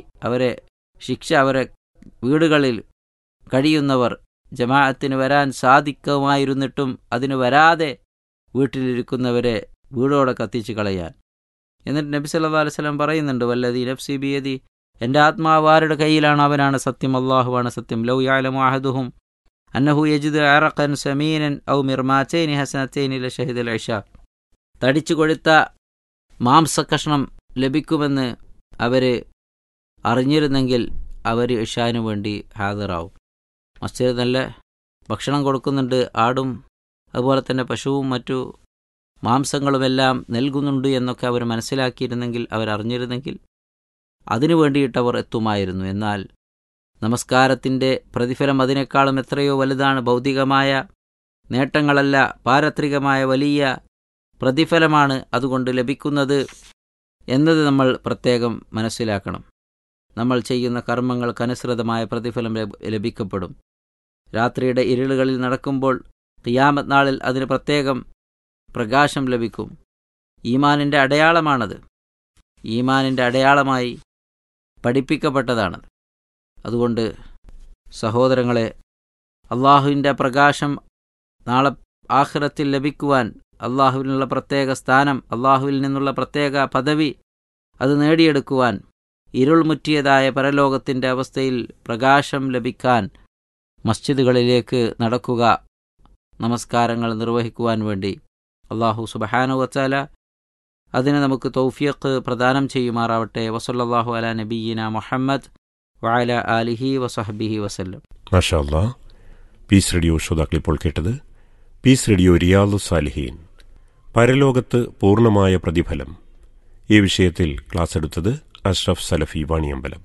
അവരെ വീടുകളിൽ കഴിയുന്നവർ ജമാഅത്തിന് വരാൻ സാധിക്കുമായിരുന്നിട്ടും അതിന് വരാതെ വീട്ടിലിരിക്കുന്നവരെ വീടോടെ കത്തിച്ച് കളയാൻ. എന്നിട്ട് നബി സല്ലല്ലാഹു അലൈഹി വസല്ലം പറയുന്നുണ്ട്, വല്ലദീ നഫ്സി ബിയദി, എൻ്റെ ആത്മാവ് ആരുടെ കയ്യിലാണ് അവനാണ് സത്യം, അല്ലാഹുവാണ് സത്യം. ലൗ യഅലമു അഹദുഹും അന്നഹു യജിദു അറഖൻ സമീനൻ ഔ മിർമാതൈനി ഹസനതൈനി ലശഹിദൽ ഇശാ. തടിച്ചു കൊഴുത്ത മാംസകഷ്ണം ലഭിക്കുമെന്ന് അവർ അറിഞ്ഞിരുന്നെങ്കിൽ അവർ ഇശാന് വേണ്ടി ഹാജറാവും. മസ്ജിദ് നല്ല ഭക്ഷണം കൊടുക്കുന്നുണ്ട്, ആടും അതുപോലെ തന്നെ പശുവും മറ്റു മാംസങ്ങളുമെല്ലാം നൽകുന്നുണ്ട് എന്നൊക്കെ അവർ മനസ്സിലാക്കിയിരുന്നെങ്കിൽ, അവരറിഞ്ഞിരുന്നെങ്കിൽ അതിനു വേണ്ടിയിട്ടവർ എത്തുമായിരുന്നു. എന്നാൽ നമസ്കാരത്തിൻ്റെ പ്രതിഫലം അതിനേക്കാളും എത്രയോ വലുതാണ്. ഭൗതികമായ നേട്ടങ്ങളല്ല, പാരത്രികമായ വലിയ പ്രതിഫലമാണ് അതുകൊണ്ട് ലഭിക്കുന്നത് എന്നത് നമ്മൾ പ്രത്യേകം മനസ്സിലാക്കണം. നമ്മൾ ചെയ്യുന്ന കർമ്മങ്ങൾക്കനുസൃതമായ പ്രതിഫലം ലഭിക്കപ്പെടും. രാത്രിയുടെ ഇരുളുകളിൽ നടക്കുമ്പോൾ ഖിയാമത്ത് നാളിൽ അതിന് പ്രത്യേകം പ്രകാശം ലഭിക്കും. ഈമാനിൻ്റെ അടയാളമാണത്. ഈമാനിൻ്റെ അടയാളമായി പഠിപ്പിക്കപ്പെട്ടതാണത്. അതുകൊണ്ട് സഹോദരങ്ങളെ, അള്ളാഹുവിൻ്റെ പ്രകാശം നാളെ ആഖിറത്തിൽ ലഭിക്കുവാൻ, അള്ളാഹുവിനുള്ള പ്രത്യേക സ്ഥാനം, അള്ളാഹുവിൽ നിന്നുള്ള പ്രത്യേക പദവി അത് നേടിയെടുക്കുവാൻ, ഇരുൾ മുറ്റിയതായ പരലോകത്തിൻ്റെ അവസ്ഥയിൽ പ്രകാശം ലഭിക്കാൻ മസ്ജിദുകളിലേക്ക് നടക്കുക, നമസ്കാരങ്ങൾ നിർവഹിക്കുവാൻ വേണ്ടി. അള്ളാഹു സുബ്ഹാനഹു വ തആല അതിന് നമുക്ക് തൗഫീഖ് പ്രദാനം ചെയ്യുമാറാവട്ടെ. വസല്ലല്ലാഹു അലാ നബിയ്യിന മുഹമ്മദ് വഅല ആലിഹി വസഹ്ബിഹി വസല്ലം. മാഷാ അല്ലാ. പീസ് റേഡിയോ ശ്രോതാക്കൾ ഇപ്പോൾ കേട്ടത് പീസ് റേഡിയോ റിയാദുസ് സാലിഹീൻ, പരലോകത്ത് പൂർണ്ണമായ പ്രതിഫലം. ഈ വിഷയത്തിൽ ക്ലാസ് എടുത്തത് അഷ്റഫ് സലഫി വാണിയമ്പലം.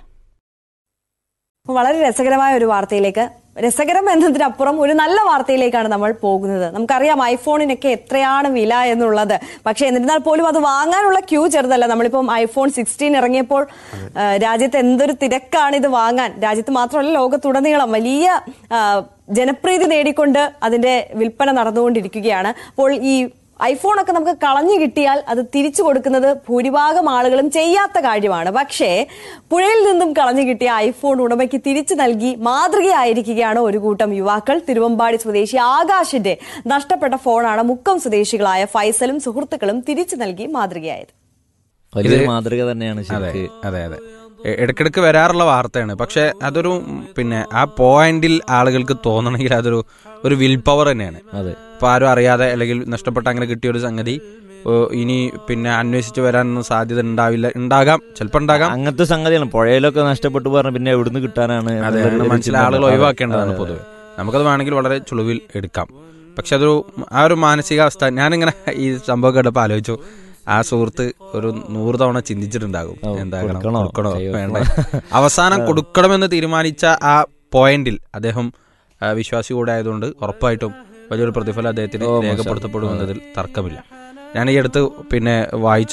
വളരെ രസകരമായ ഒരു വാർത്തയിലേക്ക്, രസകരം എന്നതിനപ്പുറം ഒരു നല്ല വാർത്തയിലേക്കാണ് നമ്മൾ പോകുന്നത്. നമുക്കറിയാം ഐഫോണിനൊക്കെ എത്രയാണ് വില എന്നുള്ളത്. പക്ഷെ എന്നിരുന്നാൽ പോലും അത് വാങ്ങാനുള്ള ക്യൂ ചെറുതല്ല. നമ്മളിപ്പം ഐഫോൺ 16 ഇറങ്ങിയപ്പോൾ രാജ്യത്ത് എന്തൊരു തിരക്കാണ് ഇത് വാങ്ങാൻ. രാജ്യത്ത് മാത്രമല്ല, ലോകത്തുടനീളം വലിയ ജനപ്രീതി നേടിക്കൊണ്ട് അതിന്റെ വിൽപ്പന നടന്നുകൊണ്ടിരിക്കുകയാണ്. അപ്പോൾ ഈ ഐഫോണൊക്കെ നമുക്ക് കളഞ്ഞു കിട്ടിയാൽ അത് തിരിച്ചു കൊടുക്കുന്നത് ഭൂരിഭാഗം ആളുകളും ചെയ്യാത്ത കാര്യമാണ്. പക്ഷേ പുഴയിൽ നിന്നും കളഞ്ഞു കിട്ടിയ ഐഫോൺ ഉടമയ്ക്ക് തിരിച്ചു നൽകി മാതൃകയായിരിക്കുകയാണ് ഒരു കൂട്ടം യുവാക്കൾ. തിരുവമ്പാടി സ്വദേശി ആകാശിന്റെ നഷ്ടപ്പെട്ട ഫോണാണ് മുക്കം സ്വദേശികളായ ഫൈസലും സുഹൃത്തുക്കളും തിരിച്ചു നൽകി മാതൃകയായത്. വലിയ മാതൃക തന്നെയാണ്. അതെ അതെ അതെ, ഇടയ്ക്കിടയ്ക്ക് വരാറുള്ള വാർത്തയാണ്. പക്ഷെ അതൊരു ആ പോയിന്റിൽ ആളുകൾക്ക് തോന്നണമെങ്കിൽ അതൊരു വിൽ പവർ തന്നെയാണ്. അതെ, ഇപ്പൊ ആരും അറിയാതെ അല്ലെങ്കിൽ നഷ്ടപ്പെട്ട അങ്ങനെ കിട്ടിയ ഒരു സംഗതി ഇനി അന്വേഷിച്ച് വരാനൊന്നും സാധ്യത ഉണ്ടാകാം, ചിലപ്പോൾ ഉണ്ടാകാം. അങ്ങനത്തെ സംഗതിയാണ്. പുഴയിലൊക്കെ നഷ്ടപ്പെട്ടു പറഞ്ഞ പിന്നെ എവിടുന്ന് കിട്ടാനാണ് മനസ്സിലെ ആളുകൾ ഒഴിവാക്കേണ്ടതാണ് പൊതുവെ. നമുക്കത് വേണമെങ്കിൽ വളരെ ചുളിവിൽ എടുക്കാം. പക്ഷെ ആ ഒരു മാനസികാവസ്ഥ, ഞാനിങ്ങനെ ഈ സംഭവം കേട്ടപ്പോൾ ആലോചിച്ചു, ആ സുഹൃത്ത് ഒരു 100 തവണ ചിന്തിച്ചിട്ടുണ്ടാകും, കൊടുക്കണോ വേണ്ട. അവസാനം കൊടുക്കണമെന്ന് തീരുമാനിച്ച ആ പോയിന്റിൽ അദ്ദേഹം വിശ്വാസി കൂടെ ആയതുകൊണ്ട് ഉറപ്പായിട്ടും വലിയൊരു പ്രതിഫലം അദ്ദേഹത്തിന് രേഖപ്പെടുത്തപ്പെടുമെന്നതിൽ തർക്കമില്ല. ഞാൻ ഈ അടുത്ത് വായിച്ച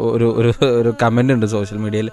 ഒരു കമന്റ് ഉണ്ട് സോഷ്യൽ മീഡിയയിൽ.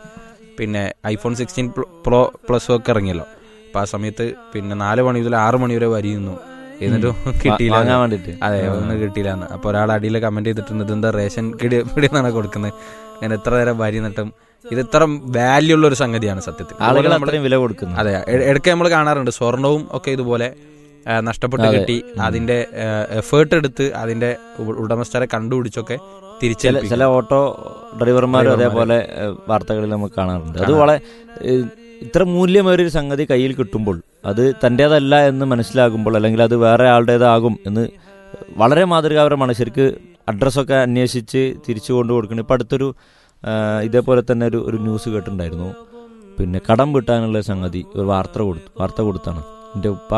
ഐഫോൺ 16 Pro Plus ഒക്കെ ഇറങ്ങിയല്ലോ. അപ്പൊ ആ സമയത്ത് 4 മണി മുതൽ 6 മണി വരെ വരിയുന്നു, എന്നിട്ടും കിട്ടിയില്ല. അതെ, ഒന്നും കിട്ടിയില്ല എന്ന്. അപ്പൊ ഒരാൾ അടിയിൽ കമന്റ് ചെയ്തിട്ടുണ്ട്, ഇതെന്താ റേഷൻ പിടിയെന്നാണ് കൊടുക്കുന്നത്, അങ്ങനെ എത്ര നേരം വരി നട്ടും. ഇത് ഇത്ര വാല്യൂ ഉള്ള ഒരു സംഗതിയാണ് സത്യത്തിൽ. വില കൊടുക്കുന്നു. അതെ, ഇടയ്ക്ക് നമ്മൾ കാണാറുണ്ട് സ്വർണവും ഒക്കെ ഇതുപോലെ നഷ്ടപ്പെട്ട് കിട്ടി, അതിന്റെ എഫേർട്ട് എടുത്ത് അതിന്റെ ഉടമസ്ഥരെ കണ്ടുപിടിച്ചൊക്കെ തിരിച്ചു. ചില ഓട്ടോ ഡ്രൈവർമാരും അതേപോലെ വാർത്തകളിൽ നമുക്ക് കാണാറുണ്ട്. അത് വളരെ ഇത്ര മൂല്യമേറിയൊരു സംഗതി കയ്യിൽ കിട്ടുമ്പോൾ അത് തൻ്റേതല്ല എന്ന് മനസ്സിലാകുമ്പോൾ, അല്ലെങ്കിൽ അത് വേറെ ആളുടേതാകും എന്ന് വളരെ മാതൃകാപരമാണ്. ശരിക്ക് അഡ്രസ്സൊക്കെ അന്വേഷിച്ച് തിരിച്ചു കൊണ്ടു കൊടുക്കണം. ഇപ്പം അടുത്തൊരു ഇതേപോലെ തന്നെ ഒരു ന്യൂസ് കേട്ടിട്ടുണ്ടായിരുന്നു. കടം വീട്ടാനുള്ള സംഗതി ഒരു വാർത്ത കൊടുത്താണ്. എന്റെ ഉപ്പ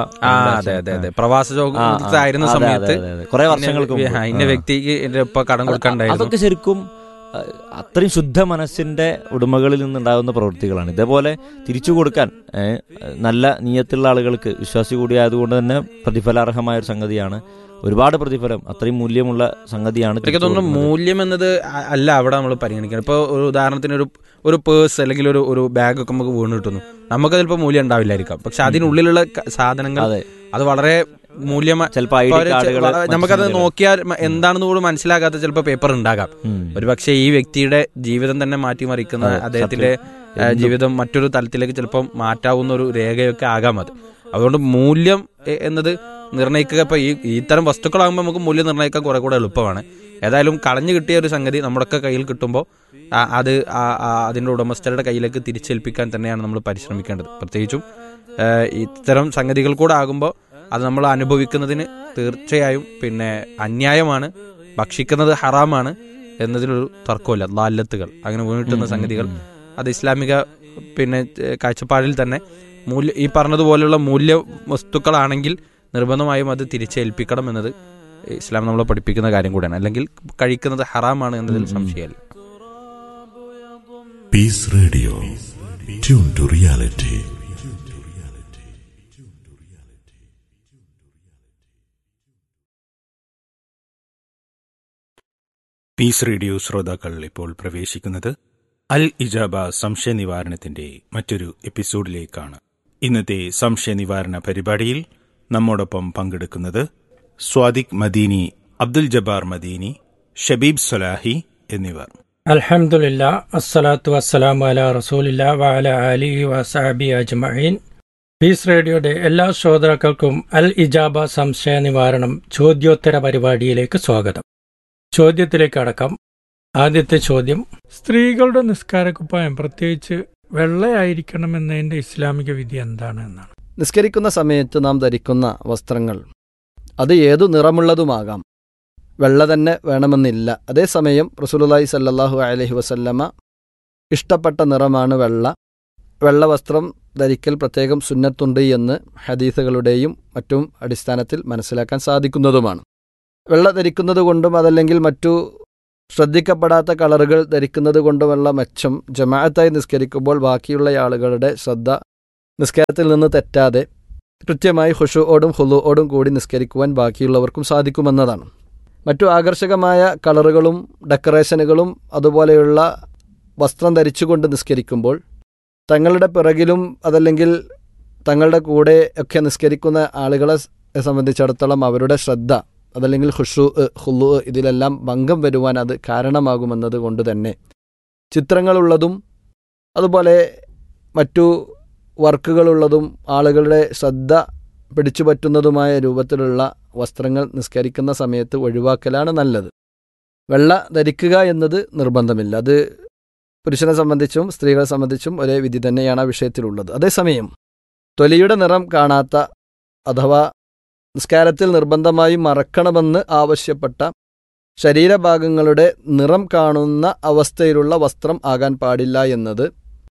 പ്രവാസ സമയത്ത് കുറെ വർഷങ്ങൾക്ക് ഇന്ന വ്യക്തിക്ക് എന്റെ ഉപ്പ കടം കൊടുക്കണ്ടായിരുന്നു. അതൊക്കെ ശരിക്കും അത്രയും ശുദ്ധ മനസ്സിന്റെ ഉടമകളിൽ നിന്നുണ്ടാകുന്ന പ്രവൃത്തികളാണ്. ഇതേപോലെ തിരിച്ചു കൊടുക്കാൻ നല്ല നിയത്തുള്ള ആളുകൾക്ക്, വിശ്വാസി കൂടിയായതുകൊണ്ട് തന്നെ പ്രതിഫലാർഹമായ ഒരു സംഗതിയാണ്. ഒരുപാട് പ്രതിഫലം, അത്രയും മൂല്യമുള്ള സംഗതിയാണ്. എനിക്ക് തോന്നുന്നു മൂല്യം എന്നത് അല്ല അവിടെ നമ്മൾ പരിഗണിക്കണം. ഇപ്പോൾ ഒരു ഉദാഹരണത്തിന് ഒരു പേഴ്സ് അല്ലെങ്കിൽ ഒരു ബാഗൊക്കെ നമുക്ക് വീണ് കിട്ടുന്നു, നമുക്ക് ചിലപ്പോൾ മൂല്യം ഉണ്ടാവില്ലായിരിക്കാം. പക്ഷെ അതിനുള്ളിലുള്ള സാധനങ്ങൾ അത് വളരെ മൂല്യമായി, നമുക്കത് നോക്കിയാൽ എന്താണെന്ന് കൂടി മനസ്സിലാകാത്ത ചിലപ്പോൾ പേപ്പർ ഉണ്ടാകാം. ഒരു പക്ഷേ ഈ വ്യക്തിയുടെ ജീവിതം തന്നെ മാറ്റിമറിക്കുന്ന, അദ്ദേഹത്തിന്റെ ജീവിതം മറ്റൊരു തലത്തിലേക്ക് ചിലപ്പോൾ മാറ്റാവുന്ന ഒരു രേഖയൊക്കെ ആകാം അത്. അതുകൊണ്ട് മൂല്യം എന്നത് നിർണ്ണയിക്കുക, ഇപ്പൊ ഇത്തരം വസ്തുക്കളാകുമ്പോൾ നമുക്ക് മൂല്യം നിർണ്ണയിക്കാൻ കുറെ കൂടെ എളുപ്പമാണ്. ഏതായാലും കളഞ്ഞു കിട്ടിയ ഒരു സംഗതി നമ്മുടെയൊക്കെ കയ്യിൽ കിട്ടുമ്പോൾ അത് അതിന്റെ ഉടമസ്ഥരുടെ കയ്യിലേക്ക് തിരിച്ചേൽപ്പിക്കാൻ തന്നെയാണ് നമ്മൾ പരിശ്രമിക്കേണ്ടത്. പ്രത്യേകിച്ചും ഇത്തരം സംഗതികൾ കൂടെ ആകുമ്പോൾ അത് നമ്മൾ അനുഭവിക്കുന്നതിന് തീർച്ചയായും അന്യായമാണ്, ഭക്ഷിക്കുന്നത് ഹറാമാണ് എന്നതിലൊരു തർക്കമില്ല. ലാല്ലത്തുകൾ, അങ്ങനെ വീണിട്ടുന്ന സംഗതികൾ, അത് ഇസ്ലാമിക കാഴ്ചപ്പാടിൽ തന്നെ ഈ പറഞ്ഞതുപോലെയുള്ള മൂല്യ വസ്തുക്കളാണെങ്കിൽ നിർബന്ധമായും അത് തിരിച്ചേൽപ്പിക്കണം എന്നത് ഇസ്ലാം നമ്മളെ പഠിപ്പിക്കുന്ന കാര്യം കൂടെയാണ്. അല്ലെങ്കിൽ കഴിക്കുന്നത് ഹറാമാണ് എന്നതിൽ സംശയമില്ല. Piece radio, tune to reality. Piece radio ശ്രോതാക്കൾ ഇപ്പോൾ പ്രവേശിക്കുന്നത് അൽ ഇജാബ സംശയ നിവാരണത്തിന്റെ മറ്റൊരു എപ്പിസോഡിലേക്കാണ്. ഇന്നത്തെ സംശയ നിവാരണ പരിപാടിയിൽ നമ്മോടൊപ്പം പങ്കെടുക്കുന്നത് സ്വാദിഖ് മദീനി, അബ്ദുൽ ജബ്ബാർ മദീനി, ഷബീബ് സലാഹി എന്നിവർ. അൽഹംദുലില്ലാ, അസ്സലാത്തു വസ്സലാമു അലാ റസൂലില്ലാ വഅലാ ആലിഹി വസഹബിഹി അജ്മഈൻ. പീസ് റേഡിയോയുടെ എല്ലാ ശ്രോതാക്കൾക്കും അൽ ഇജാബ സംശയ നിവാരണം ചോദ്യോത്തര പരിപാടിയിലേക്ക് സ്വാഗതം. ചോദ്യത്തിലേക്ക് അടക്കാം. ആദ്യത്തെ ചോദ്യം, സ്ത്രീകളുടെ നിസ്കാരക്കുപ്പായം പ്രത്യേകിച്ച് വെള്ളയായിരിക്കണമെന്നതിന്റെ ഇസ്ലാമിക വിധി എന്താണ് എന്നാണ്. നിസ്കരിക്കുന്ന സമയത്ത് നാം ധരിക്കുന്ന വസ്ത്രങ്ങൾ അത് ഏതു നിറമുള്ളതുമാകാം, വെള്ള തന്നെ വേണമെന്നില്ല. അതേസമയം റസൂലുള്ളാഹി സല്ലല്ലാഹു അലൈഹി വസല്ലമ ഇഷ്ടപ്പെട്ട നിറമാണ് വെള്ള വെള്ള വസ്ത്രം ധരിക്കൽ പ്രത്യേകം സുന്നത്തുണ്ട് എന്ന് ഹദീസുകളുടെയും മറ്റും അടിസ്ഥാനത്തിൽ മനസ്സിലാക്കാൻ സാധിക്കുന്നതുമാണ്. വെള്ള ധരിക്കുന്നത് കൊണ്ടും അതല്ലെങ്കിൽ മറ്റു ശ്രദ്ധിക്കപ്പെടാത്ത കളറുകൾ ധരിക്കുന്നത് കൊണ്ടുമുള്ള മെച്ചം ജമാഅത്തായി നിസ്കരിക്കുമ്പോൾ ബാക്കിയുള്ള ആളുകളുടെ ശ്രദ്ധ നിസ്കാരത്തിൽ നിന്ന് തെറ്റാതെ കൃത്യമായി ഖുശൂഓടും ഖുളൂഓടും കൂടി നിസ്കരിക്കുവാൻ ബാക്കിയുള്ളവർക്കും സാധിക്കുമെന്നതാണ്. മറ്റു ആകർഷകമായ കളറുകളും ഡെക്കറേഷനുകളും അതുപോലെയുള്ള വസ്ത്രം ധരിച്ചുകൊണ്ട് നിസ്കരിക്കുമ്പോൾ തങ്ങളുടെ പിറകിലും അതല്ലെങ്കിൽ തങ്ങളുടെ കൂടെ ഒക്കെ നിസ്കരിക്കുന്ന ആളുകളെ സംബന്ധിച്ചിടത്തോളം അവരുടെ ശ്രദ്ധ അതല്ലെങ്കിൽ ഖുളൂ ഇതിലെല്ലാം ഭംഗം വരുവാൻ അത് കാരണമാകുമെന്നത് കൊണ്ട് തന്നെ ചിത്രങ്ങളുള്ളതും അതുപോലെ മറ്റു വർക്കുകളുള്ളതും ആളുകളുടെ ശ്രദ്ധ പിടിച്ചുപറ്റുന്നതുമായ രൂപത്തിലുള്ള വസ്ത്രങ്ങൾ നിസ്കരിക്കുന്ന സമയത്ത് ഒഴിവാക്കലാണ് നല്ലത്. വെള്ള ധരിക്കുക എന്നത് നിർബന്ധമില്ല. അത് പുരുഷനെ സംബന്ധിച്ചും സ്ത്രീകളെ സംബന്ധിച്ചും ഒരേ വിധി തന്നെയാണ് ആ വിഷയത്തിലുള്ളത്. അതേസമയം തൊലിയുടെ നിറം കാണാത്ത അഥവാ നിസ്കാരത്തിൽ നിർബന്ധമായും മറക്കണമെന്ന് ആവശ്യപ്പെട്ട ശരീരഭാഗങ്ങളുടെ നിറം കാണുന്ന അവസ്ഥയിലുള്ള വസ്ത്രം ആകാൻ പാടില്ല എന്നത്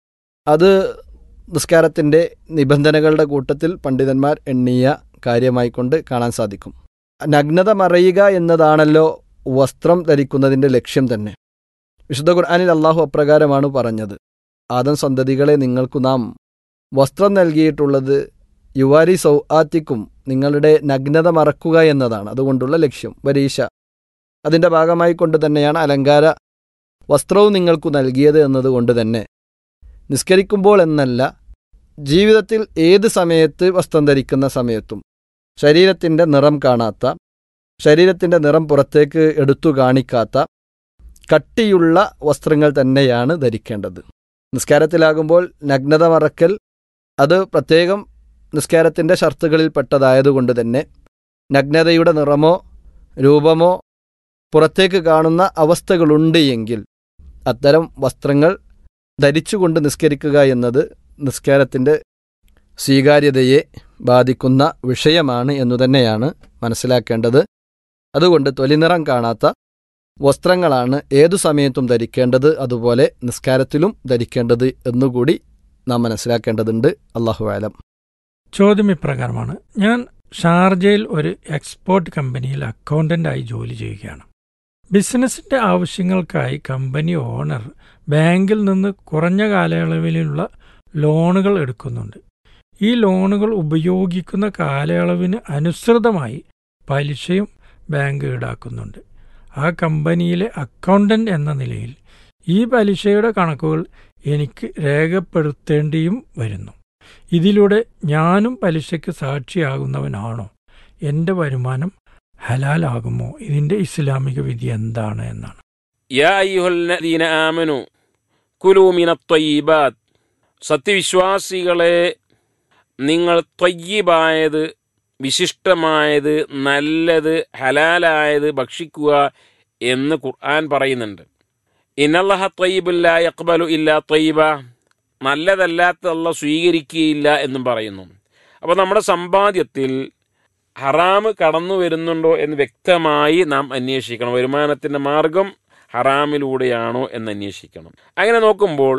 അത് നിസ്കാരത്തിൻ്റെ നിബന്ധനകളുടെ കൂട്ടത്തിൽ പണ്ഡിതന്മാർ എണ്ണിയ കാര്യമായിക്കൊണ്ട് കാണാൻ സാധിക്കും. നഗ്നത മറയുക എന്നതാണല്ലോ വസ്ത്രം ധരിക്കുന്നതിൻ്റെ ലക്ഷ്യം തന്നെ. വിശുദ്ധ ഖുർആനിൽ അള്ളാഹു അപ്രകാരമാണ് പറഞ്ഞത്: ആദം സന്തതികളെ നിങ്ങൾക്കു നാം വസ്ത്രം നൽകിയിട്ടുള്ളത് യുവാരി സൗആത്തിക്കും, നിങ്ങളുടെ നഗ്നത മറക്കുക എന്നതാണ് അതുകൊണ്ടുള്ള ലക്ഷ്യം. വരീഷ അതിൻ്റെ ഭാഗമായി കൊണ്ട് തന്നെയാണ് അലങ്കാര വസ്ത്രവും നിങ്ങൾക്കു നൽകിയത് എന്നതുകൊണ്ട് തന്നെ നിസ്കരിക്കുമ്പോൾ എന്നല്ല, ജീവിതത്തിൽ ഏത് സമയത്ത് വസ്ത്രം ധരിക്കുന്ന സമയത്തും ശരീരത്തിൻ്റെ നിറം കാണാത്ത, ശരീരത്തിൻ്റെ നിറം പുറത്തേക്ക് എടുത്തു കാണിക്കാത്ത കട്ടിയുള്ള വസ്ത്രങ്ങൾ തന്നെയാണ് ധരിക്കേണ്ടത്. നിസ്കാരത്തിലാകുമ്പോൾ നഗ്നത മറക്കൽ അത് പ്രത്യേകം നിസ്കാരത്തിൻ്റെ ഷർത്തുകളിൽ പെട്ടതായതുകൊണ്ട് തന്നെ നഗ്നതയുടെ നിറമോ രൂപമോ പുറത്തേക്ക് കാണുന്ന അവസ്ഥകളുണ്ട് എങ്കിൽ അത്തരം വസ്ത്രങ്ങൾ ധരിച്ചുകൊണ്ട് നിസ്കരിക്കുക എന്നത് നിസ്കാരത്തിൻ്റെ സ്വീകാര്യതയെ ബാധിക്കുന്ന വിഷയമാണ് എന്നു തന്നെയാണ് മനസ്സിലാക്കേണ്ടത്. അതുകൊണ്ട് തൊലിനിറം കാണാത്ത വസ്ത്രങ്ങളാണ് ഏതു സമയത്തും ധരിക്കേണ്ടത്, അതുപോലെ നിസ്കാരത്തിലും ധരിക്കേണ്ടത് എന്നുകൂടി നാം മനസ്സിലാക്കേണ്ടതുണ്ട്. അല്ലാഹു അലം. ചോദ്യം ഇപ്രകാരമാണ്: ഞാൻ ഷാർജയിൽ ഒരു എക്സ്പോർട്ട് കമ്പനിയിൽ അക്കൗണ്ടൻ്റായി ജോലി ചെയ്യുകയാണ്. ബിസിനസിൻ്റെ ആവശ്യങ്ങൾക്കായി കമ്പനി ഓണർ ബാങ്കിൽ നിന്ന് കുറഞ്ഞ കാലയളവിലുള്ള ലോണുകൾ എടുക്കുന്നുണ്ട്. ഈ ലോണുകൾ ഉപയോഗിക്കുന്ന കാലയളവിന് അനുസൃതമായി പലിശയും ബാങ്ക് ഈടാക്കുന്നുണ്ട്. ആ കമ്പനിയിലെ അക്കൗണ്ടൻ്റ് എന്ന നിലയിൽ ഈ പലിശയുടെ കണക്കുകൾ എനിക്ക് രേഖപ്പെടുത്തേണ്ടിയും വരുന്നു. ഇതിലൂടെ ഞാനും പലിശയ്ക്ക് സാക്ഷിയാകുന്നവനാണോ? എൻ്റെ വരുമാനം ഹലാലാകുമോ? ഇതിൻ്റെ ഇസ്ലാമിക വിധി എന്താണ് എന്നാണ്. യാ അയ്യുഹല്ലദീന ആമനു കുലൂ മിനത്വയ്യിബാത്ത്, സത്യവിശ്വാസികളെ നിങ്ങൾ ത്വയ്യിബായത്, വിശിഷ്ടമായത്, നല്ലത്, ഹലാലായത് ഭക്ഷിക്കുക എന്ന് ഖുർആൻ പറയുന്നുണ്ട്. ഇന്നല്ലാഹ ത്വയ്യിബുൻ ലാ യഖ്ബലു ഇല്ലാ ത്വയ്യിബ, നല്ലതല്ലാത്ത അല്ലാഹു സ്വീകരിക്കുകയില്ല എന്നും പറയുന്നു. അപ്പോൾ നമ്മുടെ സമ്പാദ്യത്തിൽ ഹറാമ് കടന്നു വരുന്നുണ്ടോ എന്ന് വ്യക്തമായി നാം അന്വേഷിക്കണം. വരുമാനത്തിൻ്റെ മാർഗം ഹറാമിലൂടെയാണോ എന്ന് അന്വേഷിക്കണം. അങ്ങനെ നോക്കുമ്പോൾ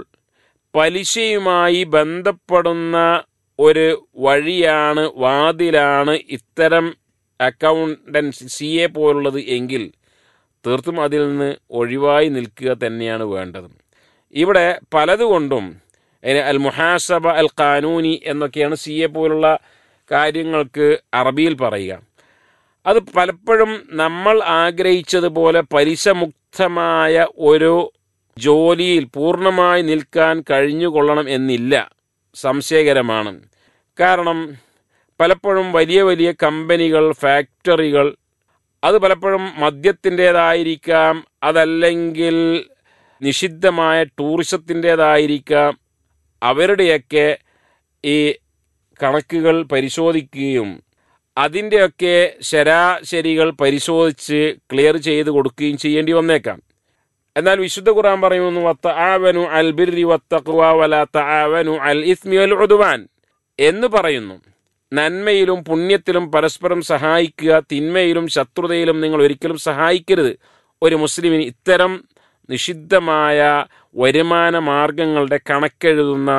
പലിശയുമായി ബന്ധപ്പെടുന്ന ഒരു വഴിയാണ്, വാതിലാണ് ഇത്തരം അക്കൗണ്ടൻസി CA പോലുള്ളത് എങ്കിൽ തീർത്തും അതിൽ നിന്ന് ഒഴിവായി നിൽക്കുക തന്നെയാണ് വേണ്ടത്. ഇവിടെ പലതുകൊണ്ടും അൽ മുഹാസബ അൽ ഖാനൂനി എന്നൊക്കെയാണ് CA പോലുള്ള കാര്യങ്ങൾക്ക് അറബിയിൽ പറയുക. അത് പലപ്പോഴും നമ്മൾ ആഗ്രഹിച്ചതുപോലെ പലിശമുക്തമായ ഒരു ജോലിയിൽ പൂർണ്ണമായി നിൽക്കാൻ കഴിഞ്ഞുകൊള്ളണം എന്നില്ല. സംശയകരമാണ്. കാരണം പലപ്പോഴും വലിയ വലിയ കമ്പനികൾ, ഫാക്ടറികൾ, അത് പലപ്പോഴും മദ്യത്തിൻ്റേതായിരിക്കാം, അതല്ലെങ്കിൽ നിഷിദ്ധമായ ടൂറിസത്തിൻ്റേതായിരിക്കാം. അവരുടെയൊക്കെ ഈ കണക്കുകൾ പരിശോധിക്കുകയും അതിൻ്റെയൊക്കെ ശരാശരികൾ പരിശോധിച്ച് ക്ലിയർ ചെയ്ത് കൊടുക്കുകയും ചെയ്യേണ്ടി വന്നേക്കാം. എന്നാൽ വിശുദ്ധ ഖുർആൻ പറയുന്നു, വതആവനു അൽ ബിർരി വത്തഖ്വ വലാ തആവനു അൽ ഇസ്മി വൽ ഉദ്വാൻ എന്ന് പറയുന്നു. നന്മയിലും പുണ്യത്തിലും പരസ്പരം സഹായിക്കുക, തിന്മയിലും ശത്രുതയിലും നിങ്ങൾ ഒരിക്കലും സഹായിക്കരുത്. ഒരു മുസ്ലിമിന് ഇത്തരം നിഷിദ്ധമായ വരുമാന മാർഗങ്ങളുടെ കണക്കെഴുതുന്ന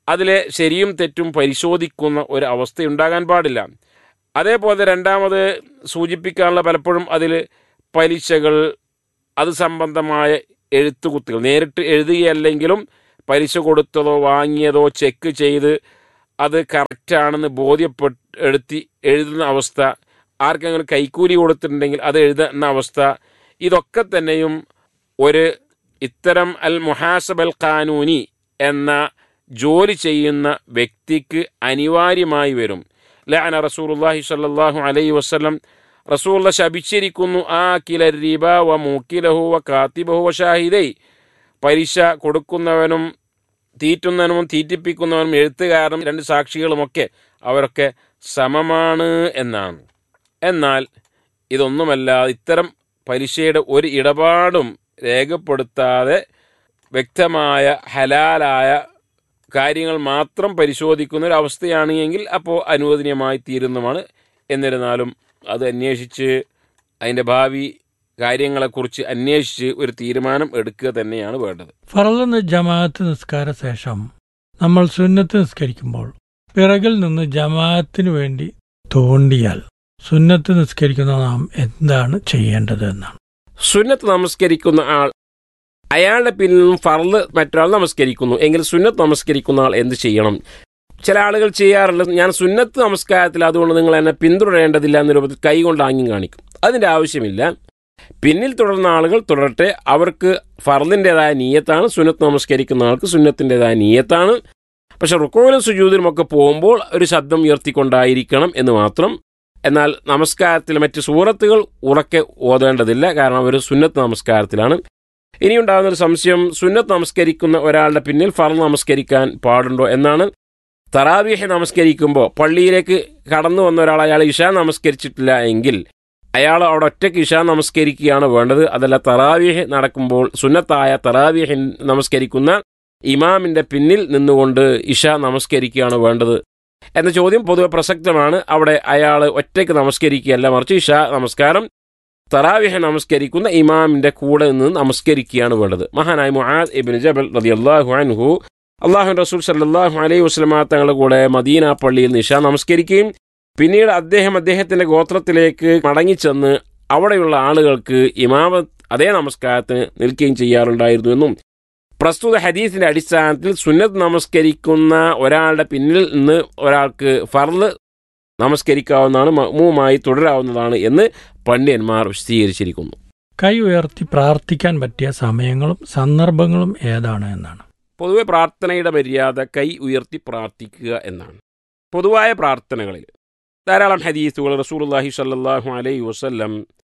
അതിലെ ശരിയും തെറ്റും പരിശോധിക്കുന്ന ഒരു അവസ്ഥയുണ്ടാകാൻ പാടില്ല. അതേപോലെ രണ്ടാമത് സൂചിപ്പിക്കാനുള്ള പലപ്പോഴും അതിൽ പലിശകൾ, അത് സംബന്ധമായ എഴുത്തുകുത്തുകൾ, നേരിട്ട് എഴുതുകയല്ലെങ്കിലും പലിശ കൊടുത്തതോ വാങ്ങിയതോ ചെക്ക് ചെയ്ത് അത് കറക്റ്റാണെന്ന് ബോധ്യപ്പെടുത്തി എഴുതുന്ന അവസ്ഥ, ആർക്കെങ്കിലും കൈക്കൂലി കൊടുത്തിട്ടുണ്ടെങ്കിൽ അത് എഴുതുന്ന അവസ്ഥ, ഇതൊക്കെ തന്നെയും ഒരു ഇത്തരം അൽ മുഹാസബൽ ഖാനൂനി എന്ന ജോലി ചെയ്യുന്ന വ്യക്തിക്ക് അനിവാര്യമായി വരും. ലഅന റസൂലുള്ളാഹി സ്വല്ലല്ലാഹു അലൈഹി വസല്ലം, റസൂലുള്ള ശപിച്ചിരിക്കുന്നു ആകില റിബ വ മൂക്കിലഹു വ കാതിബഹു വ ഷാഹിദൈ, പലിശ കൊടുക്കുന്നവനും തീറ്റുന്നവനും തീറ്റിപ്പിക്കുന്നവനും എഴുത്തുകാരനും രണ്ട് സാക്ഷികളുമൊക്കെ അവരൊക്കെ സമമാണ് എന്നാണ്. എന്നാൽ ഇതൊന്നുമല്ല, ഇത്തരം പലിശയുടെ ഒരു ഇടപാടും രേഖപ്പെടുത്താതെ വ്യക്തമായ ഹലാലായ കാര്യങ്ങൾ മാത്രം പരിശോധിക്കുന്ന ഒരു അവസ്ഥയാണ് എങ്കിൽ അപ്പോൾ അനുവദനീയമായി തീരുന്നതാണ്. എന്നിരുന്നാലും അത് അന്വേഷിച്ച് അതിൻ്റെ ഭാവി കാര്യങ്ങളെക്കുറിച്ച് അന്വേഷിച്ച് ഒരു തീരുമാനം എടുക്കുക തന്നെയാണ് വേണ്ടത്. ഫർള് ജമാഅത്ത് നിസ്കാര ശേഷം നമ്മൾ സുന്നത്ത് നിസ്കരിക്കുമ്പോൾ പിറകിൽ നിന്ന് ജമാഅത്തിന് വേണ്ടി തോണ്ടിയാൽ സുന്നത്ത് നിസ്കരിക്കുന്ന നാം എന്താണ് ചെയ്യേണ്ടത് എന്നാണ്. സുന്നത്ത് നമസ്കരിക്കുന്ന ആൾ, അയാളുടെ പിന്നിൽ നിന്നും ഫർള് മറ്റൊരാൾ നമസ്കരിക്കുന്നു എങ്കിൽ സുന്നത്ത് നമസ്കരിക്കുന്ന ആൾ എന്ത് ചെയ്യണം? ചില ആളുകൾ ചെയ്യാറുള്ളത്, ഞാൻ സുന്നത്ത് നമസ്കാരത്തിൽ അതുകൊണ്ട് നിങ്ങൾ എന്നെ പിന്തുടരേണ്ടതില്ല എന്ന രൂപത്തിൽ കൈകൊണ്ട് ആംഗ്യം കാണിക്കും. അതിൻ്റെ ആവശ്യമില്ല. പിന്നിൽ തുടർന്ന ആളുകൾ തുടരട്ടെ. അവർക്ക് ഫർളിൻ്റെതായ നീയത്താണ്, സുന്നത്ത് നമസ്കരിക്കുന്ന ആൾക്ക് സുന്നത്തിൻ്റെതായ നീയത്താണ്. പക്ഷെ റുക്കോയിലും സുജൂദിലും ഒക്കെ പോകുമ്പോൾ ഒരു ശബ്ദം ഉയർത്തിക്കൊണ്ടായിരിക്കണം എന്ന് മാത്രം. എന്നാൽ നമസ്കാരത്തിൽ മറ്റ് സൂറത്തുകൾ ഉറക്കെ ഓതേണ്ടതില്ല, കാരണം അവർ സുന്നത്ത് നമസ്കാരത്തിലാണ്. ഇനിയുണ്ടാകുന്നൊരു സംശയം, സുന്നത്ത് നമസ്കരിക്കുന്ന ഒരാളുടെ പിന്നിൽ ഫർള് നമസ്കരിക്കാൻ പാടുണ്ടോ എന്നാണ്. തറാവീഹ് നമസ്കരിക്കുമ്പോൾ പള്ളിയിലേക്ക് കടന്നു വന്ന ഒരാൾ അയാൾ ഇശാ നമസ്കരിച്ചിട്ടില്ല എങ്കിൽ അയാൾ അവിടെ ഒറ്റയ്ക്ക് ഇശാ നമസ്കരിക്കുകയാണ് വേണ്ടത്. അതല്ല, തറാവീഹ് നടക്കുമ്പോൾ സുന്നത്തായ തറാവീഹ് നമസ്കരിക്കുന്ന ഇമാമിൻ്റെ പിന്നിൽ നിന്നുകൊണ്ട് ഇശാ നമസ്കരിക്കുകയാണ് വേണ്ടത് എന്ന ചോദ്യം പൊതുവെ പ്രസക്തമാണ്. അവിടെ അയാൾ ഒറ്റയ്ക്ക് നമസ്കരിക്കുകയല്ല, മറിച്ച് ഇശാ നമസ്കാരം തറാവീഹ് നമസ്കരിക്കുന്ന ഇമാമിൻ്റെ കൂടെ നിന്ന് നമസ്കരിക്കുകയാണ് വേണ്ടത്. മഹാനായ മുആദ് ഇബ്നു ജബൽ റളിയല്ലാഹു അൻഹു അല്ലാഹുവിൻ്റെ റസൂൽ സല്ലല്ലാഹു അലൈഹി വസല്ലമ തങ്ങളുടെ കൂടെ മദീന പള്ളിയിൽ ഇശാ നമസ്കരിക്കുകയും പിന്നീട് അദ്ദേഹത്തിൻ്റെ ഗോത്രത്തിലേക്ക് മടങ്ങിച്ചെന്ന് അവിടെയുള്ള ആളുകൾക്ക് ഇമാമത്ത് അതേ നമസ്കാരത്തിന് നിൽക്കുകയും ചെയ്യാറുണ്ടായിരുന്നു എന്നും പ്രസ്തുത ഹദീസിന്റെ അടിസ്ഥാനത്തിൽ സുന്നത്ത് നമസ്കരിക്കുന്ന ഒരാളുടെ പിന്നിൽ നിന്ന് ഒരാൾക്ക് ഫർള് നമസ്കരിക്കാവുന്നതാണ്, മഅ്മൂമായി തുടരാവുന്നതാണ് എന്ന് പണ്ഡിതന്മാർ വിശദീകരിച്ചിരിക്കുന്നു. കൈ ഉയർത്തി പ്രാർത്ഥിക്കാൻ പറ്റിയ സമയങ്ങളും സന്ദർഭങ്ങളും ഏതാണ് എന്നാണ്. പൊതുവെ പ്രാർത്ഥനയുടെ മര്യാദ കൈ ഉയർത്തി പ്രാർത്ഥിക്കുക എന്നാണ്. പൊതുവായ പ്രാർത്ഥനകളിൽ ധാരാളം ഹദീസുകൾ റസൂലുള്ളാഹി സ്വല്ലല്ലാഹു അലൈഹി വസല്ലം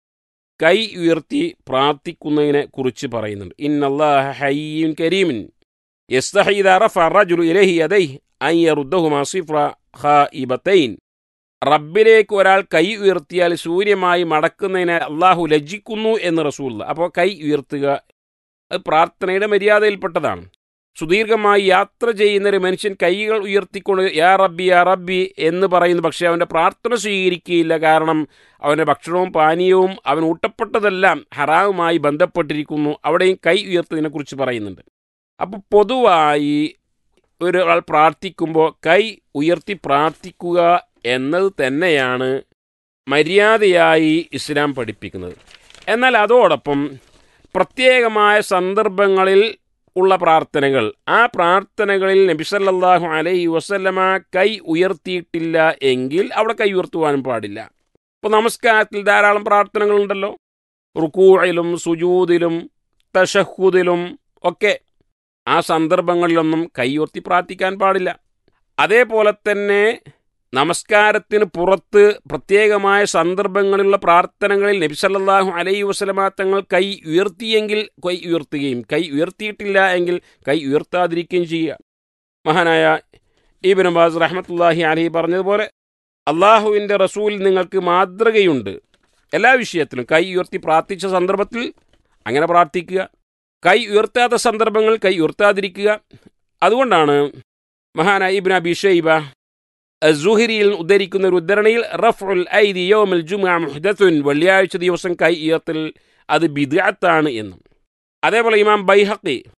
കൈ ഉയർത്തി പ്രാർത്ഥിക്കുന്നതിനെ കുറിച്ച് പറയുന്നുണ്ട്. ഇന്നല്ലാഹ ഹയ്യുൻ കരീമുൻ യസ്തഹി ഇദാ റഫഅ റജുലു ഇലൈഹി യദൈഹി അൻ യറുദ്ദഹുമാ സിഫ്ര ഖായിബതൈൻ. റബ്ബിലേക്ക് ഒരാൾ കൈ ഉയർത്തിയാൽ ശൂന്യമായി മടക്കുന്നതിനെ അള്ളാഹു ലജ്ജിക്കുന്നു എന്ന് റസൂലുള്ള. അപ്പോൾ കൈ ഉയർത്തുക അത് പ്രാർത്ഥനയുടെ മര്യാദയിൽപ്പെട്ടതാണ്. സുദീർഘമായി യാത്ര ചെയ്യുന്ന ഒരു മനുഷ്യൻ കൈകൾ ഉയർത്തിക്കൊണ്ട് യാ റബ്ബി യാ റബ്ബി എന്ന് പറയുന്നു, പക്ഷേ അവൻ്റെ പ്രാർത്ഥന സ്വീകരിക്കുകയില്ല. കാരണം അവൻ്റെ ഭക്ഷണവും പാനീയവും അവൻ ഊട്ടപ്പെട്ടതെല്ലാം ഹറാമുമായി ബന്ധപ്പെട്ടിരിക്കുന്നു. അവിടെയും കൈ ഉയർത്തതിനെക്കുറിച്ച് പറയുന്നുണ്ട്. അപ്പോൾ പൊതുവായി ഒരാൾ പ്രാർത്ഥിക്കുമ്പോൾ കൈ ഉയർത്തി പ്രാർത്ഥിക്കുക എന്നത് തന്നെയാണ് മര്യാദയായി ഇസ്ലാം പഠിപ്പിക്കുന്നത്. എന്നാൽ അതോടൊപ്പം പ്രത്യേകമായ സന്ദർഭങ്ങളിൽ ഉള്ള പ്രാർത്ഥനകൾ, ആ പ്രാർത്ഥനകളിൽ നബി സല്ലല്ലാഹു അലൈഹി വസല്ലമ കൈ ഉയർത്തിയിട്ടില്ല എങ്കിൽ അവിടെ കൈ ഉയർത്തുവാനും പാടില്ല. ഇപ്പോൾ നമസ്കാരത്തിൽ ധാരാളം പ്രാർത്ഥനകളുണ്ടല്ലോ, റുകൂഇലും സുജൂദിലും തശഹുദിലും ഒക്കെ. ആ സന്ദർഭങ്ങളിലൊന്നും കൈ ഉയർത്തി പ്രാർത്ഥിക്കാൻ പാടില്ല. അതേപോലെ തന്നെ നമസ്കാരത്തിന് പുറത്ത് പ്രത്യേകമായ സന്ദർഭങ്ങളിലുള്ള പ്രാർത്ഥനകളിൽ നബി സല്ലല്ലാഹു അലൈഹി വസല്ലമ തങ്ങൾ കൈ ഉയർത്തിയെങ്കിൽ കൈ ഉയർത്തുകയും കൈ ഉയർത്തിയിട്ടില്ല എങ്കിൽ കൈ ഉയർത്താതിരിക്കുകയും ചെയ്യുക. മഹാനായ ഇബ്നു ബാസ് റഹ്മത്തുള്ളാഹി അലൈഹി പറഞ്ഞതുപോലെ അള്ളാഹുവിൻ്റെ റസൂൽ നിങ്ങൾക്ക് മാതൃകയുണ്ട്. എല്ലാ വിഷയത്തിലും കൈ ഉയർത്തി പ്രാർത്ഥിച്ച സന്ദർഭത്തിൽ അങ്ങനെ പ്രാർത്ഥിക്കുക, കൈ ഉയർത്താത്ത സന്ദർഭങ്ങൾ കൈ ഉയർത്താതിരിക്കുക. അതുകൊണ്ടാണ് മഹാനായ ഇബ്നു അബി ഷൈബ സുഹരിയിൽ ഉദ്ധരിക്കുന്ന ഒരു ഉദ്ധരണിയിൽ റഫ്ഉൽ ഐദി യൗമുൽ ജുമുഅ മുഹ്ദസുൻ, വെള്ളിയാഴ്ച ദിവസം കൈ ഉയർത്തൽ അത് ബിദ്അത്താണ് എന്നും. അതേപോലെ ഇമാം ബൈഹഖി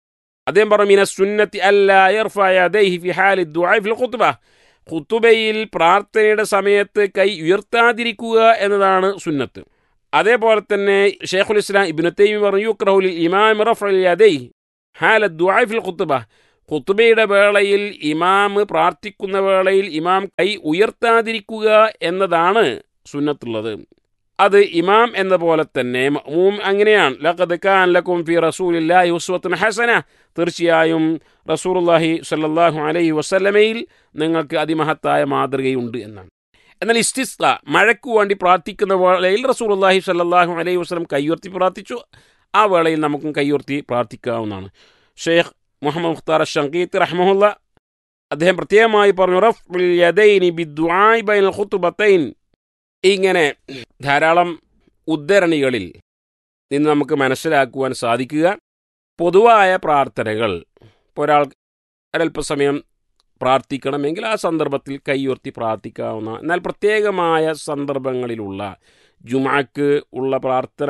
അദ്ദേഹം പറഞ്ഞു മിന സുന്നത്തി അല്ലാ യർഫഅ യദൈഹി ഫി ഹാലി ദുആ ഫിൽ ഖുത്ബ, ഖുത്ബയിൽ പ്രാർത്ഥനയുടെ സമയത്ത് കൈ ഉയർത്താതിരിക്കുക എന്നതാണ് സുന്നത്ത്. അതേപോലെ തന്നെ ഷെയ്ഖുൽ ഇസ്ലാം ഇബ്നു തൈമിയ്യ പറഞ്ഞു യുക്റഹു ലിൽ ഇമാം റഫഉൽ യദൈഹി ഹാല ദുആ ഫിൽ ഖുത്ബ, ഖുത്ബയുടെ വേളയിൽ ഇമാം പ്രാർത്ഥിക്കുന്ന വേളയിൽ ഇമാം കൈ ഉയർത്താതിരിക്കുക എന്നതാണ് സുന്നത്തുള്ളത്. അത് ഇമാം എന്ന പോലെ തന്നെ മഅ്മൂം അങ്ങനെയാണ്. ലഖദ് കാന ലക്കും ഫി റസൂലില്ലാഹി ഉസ്വത്തുൻ ഹസന, തീർച്ചയായും റസൂലുള്ളാഹി സ്വല്ലല്ലാഹു അലൈഹി വസല്ലമയിൽ നിങ്ങൾക്ക് അതിമഹത്തായ മാതൃകയുണ്ട് എന്നാണ്. എന്നാൽ ഇസ്തിസ്ഖ, മഴയ്ക്ക് വേണ്ടി പ്രാർത്ഥിക്കുന്ന വേളയിൽ റസൂലുള്ളാഹി സ്വല്ലല്ലാഹു അലൈഹി വസല്ലം കൈയുയർത്തി പ്രാർത്ഥിച്ചു. ആ വേളയിൽ നമുക്കും കൈയുയർത്തി പ്രാർത്ഥിക്കാവുന്നതാണ്. ഷെയ്ഖ് മുഹമ്മദ് മുഖ്താർ അഷ്ശൻഖീത്തി റഹ്മഹുല്ലാ അദ്ദേഹം പ്രത്യേകമായി പറഞ്ഞു റഫ്ഉൽ യദൈനി ബിദ്ദുആഇ ബൈനൽ ഖുത്ബത്തൈൻ. ഇങ്ങനെ ധാരാളം ഉദ്ധരണികളിൽ നിന്ന് നമുക്ക് മനസ്സിലാക്കുവാൻ സാധിക്കുക, പൊതുവായ പ്രാർത്ഥനകൾ ഒരാൾ ഒരല്പസമയം പ്രാർത്ഥിക്കണമെങ്കിൽ ആ സന്ദർഭത്തിൽ കൈയുയർത്തി പ്രാർത്ഥിക്കാവുന്ന, എന്നാൽ പ്രത്യേകമായ സന്ദർഭങ്ങളിലുള്ള ജുമുഅക്ക് ഉള്ള പ്രാർത്ഥന,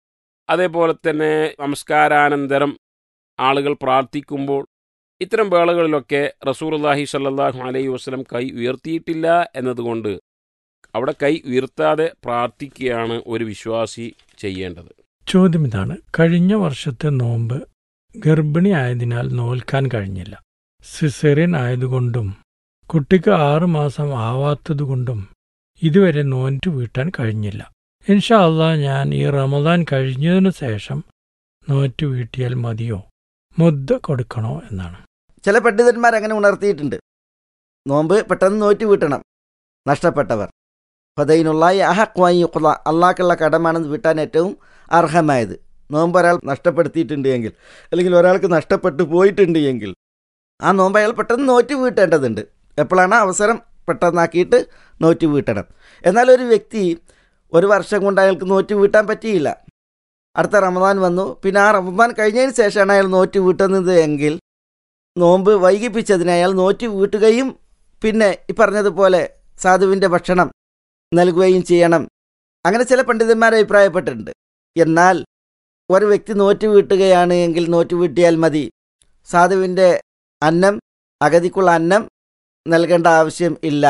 അതേപോലെ തന്നെ നമസ്കാരാനന്തരം ആളുകൾ പ്രാർത്ഥിക്കുമ്പോൾ ഇത്തരം വേളകളിലൊക്കെ റസൂലുള്ളാഹി സ്വല്ലല്ലാഹു അലൈഹി വസല്ലം കൈ ഉയർത്തിയിട്ടില്ല എന്നതുകൊണ്ട് അവിടെ കൈ ഉയർത്താതെ പ്രാർത്ഥിക്കുകയാണ് ഒരു വിശ്വാസി ചെയ്യേണ്ടത്. ചോദ്യം ഇതാണ്: കഴിഞ്ഞ വർഷത്തെ നോമ്പ് ഗർഭിണി ആയതിനാൽ നോൽക്കാൻ കഴിഞ്ഞില്ല. സിസേറിയൻ ആയതുകൊണ്ടും കുട്ടിക്ക് 6 മാസം ആവാത്തതുകൊണ്ടും ഇതുവരെ നോൻറ്റ് വീട്ടാൻ കഴിഞ്ഞില്ല. ഇൻഷാ അല്ലാഹ് ഞാൻ ഈ റമദാൻ കഴിഞ്ഞതിനു ശേഷം നോറ്റ് വീട്ടിയാൽ മതിയോ, മുദ്ദ കൊടുക്കണോ എന്നാണ്. ചില പണ്ഡിതന്മാരങ്ങനെ ഉണർത്തിയിട്ടുണ്ട്. നോമ്പ് പെട്ടെന്ന് നോറ്റ് വീട്ടണം. നഷ്ടപ്പെട്ടവർ ഫദൈനുള്ളാഹി അഹഖ്വ അൻ യുഖ്ള, അള്ളാഹ്ക്കുള്ള കടമാണെന്ന് വീട്ടാൻ ഏറ്റവും അർഹമായത്. നോമ്പ് ഒരാൾ നഷ്ടപ്പെടുത്തിയിട്ടുണ്ട് എങ്കിൽ, അല്ലെങ്കിൽ ഒരാൾക്ക് നഷ്ടപ്പെട്ടു പോയിട്ടുണ്ട് എങ്കിൽ ആ നോമ്പ് അയാൾ പെട്ടെന്ന് നോറ്റ് വീട്ടേണ്ടതുണ്ട്. എപ്പോഴാണ് അവസരം പെട്ടെന്നാക്കിയിട്ട് നോറ്റ് വീട്ടണം. എന്നാൽ ഒരു വ്യക്തി ഒരു വർഷം കൊണ്ട് അയാൾക്ക് നോറ്റ് വീട്ടാൻ പറ്റിയില്ല, അടുത്ത റമദാൻ വന്നു, പിന്നെ ആ റമദാൻ കഴിഞ്ഞതിന് ശേഷമാണ് അയാൾ നോറ്റ് വീട്ടുന്നത് എങ്കിൽ നോമ്പ് വൈകിപ്പിച്ചതിന് അയാൾ നോറ്റ് വീട്ടുകയും പിന്നെ ഈ പറഞ്ഞതുപോലെ സാധുവിൻ്റെ ഭക്ഷണം നൽകുകയും ചെയ്യണം. അങ്ങനെ ചില പണ്ഡിതന്മാർ അഭിപ്രായപ്പെട്ടിട്ടുണ്ട്. എന്നാൽ ഒരു വ്യക്തി നോറ്റ് വീട്ടുകയാണ് എങ്കിൽ നോറ്റ് വീട്ടിയാൽ മതി. സാധുവിൻ്റെ അന്നം, അഗതിക്കുള്ള അന്നം നൽകേണ്ട ആവശ്യം ഇല്ല.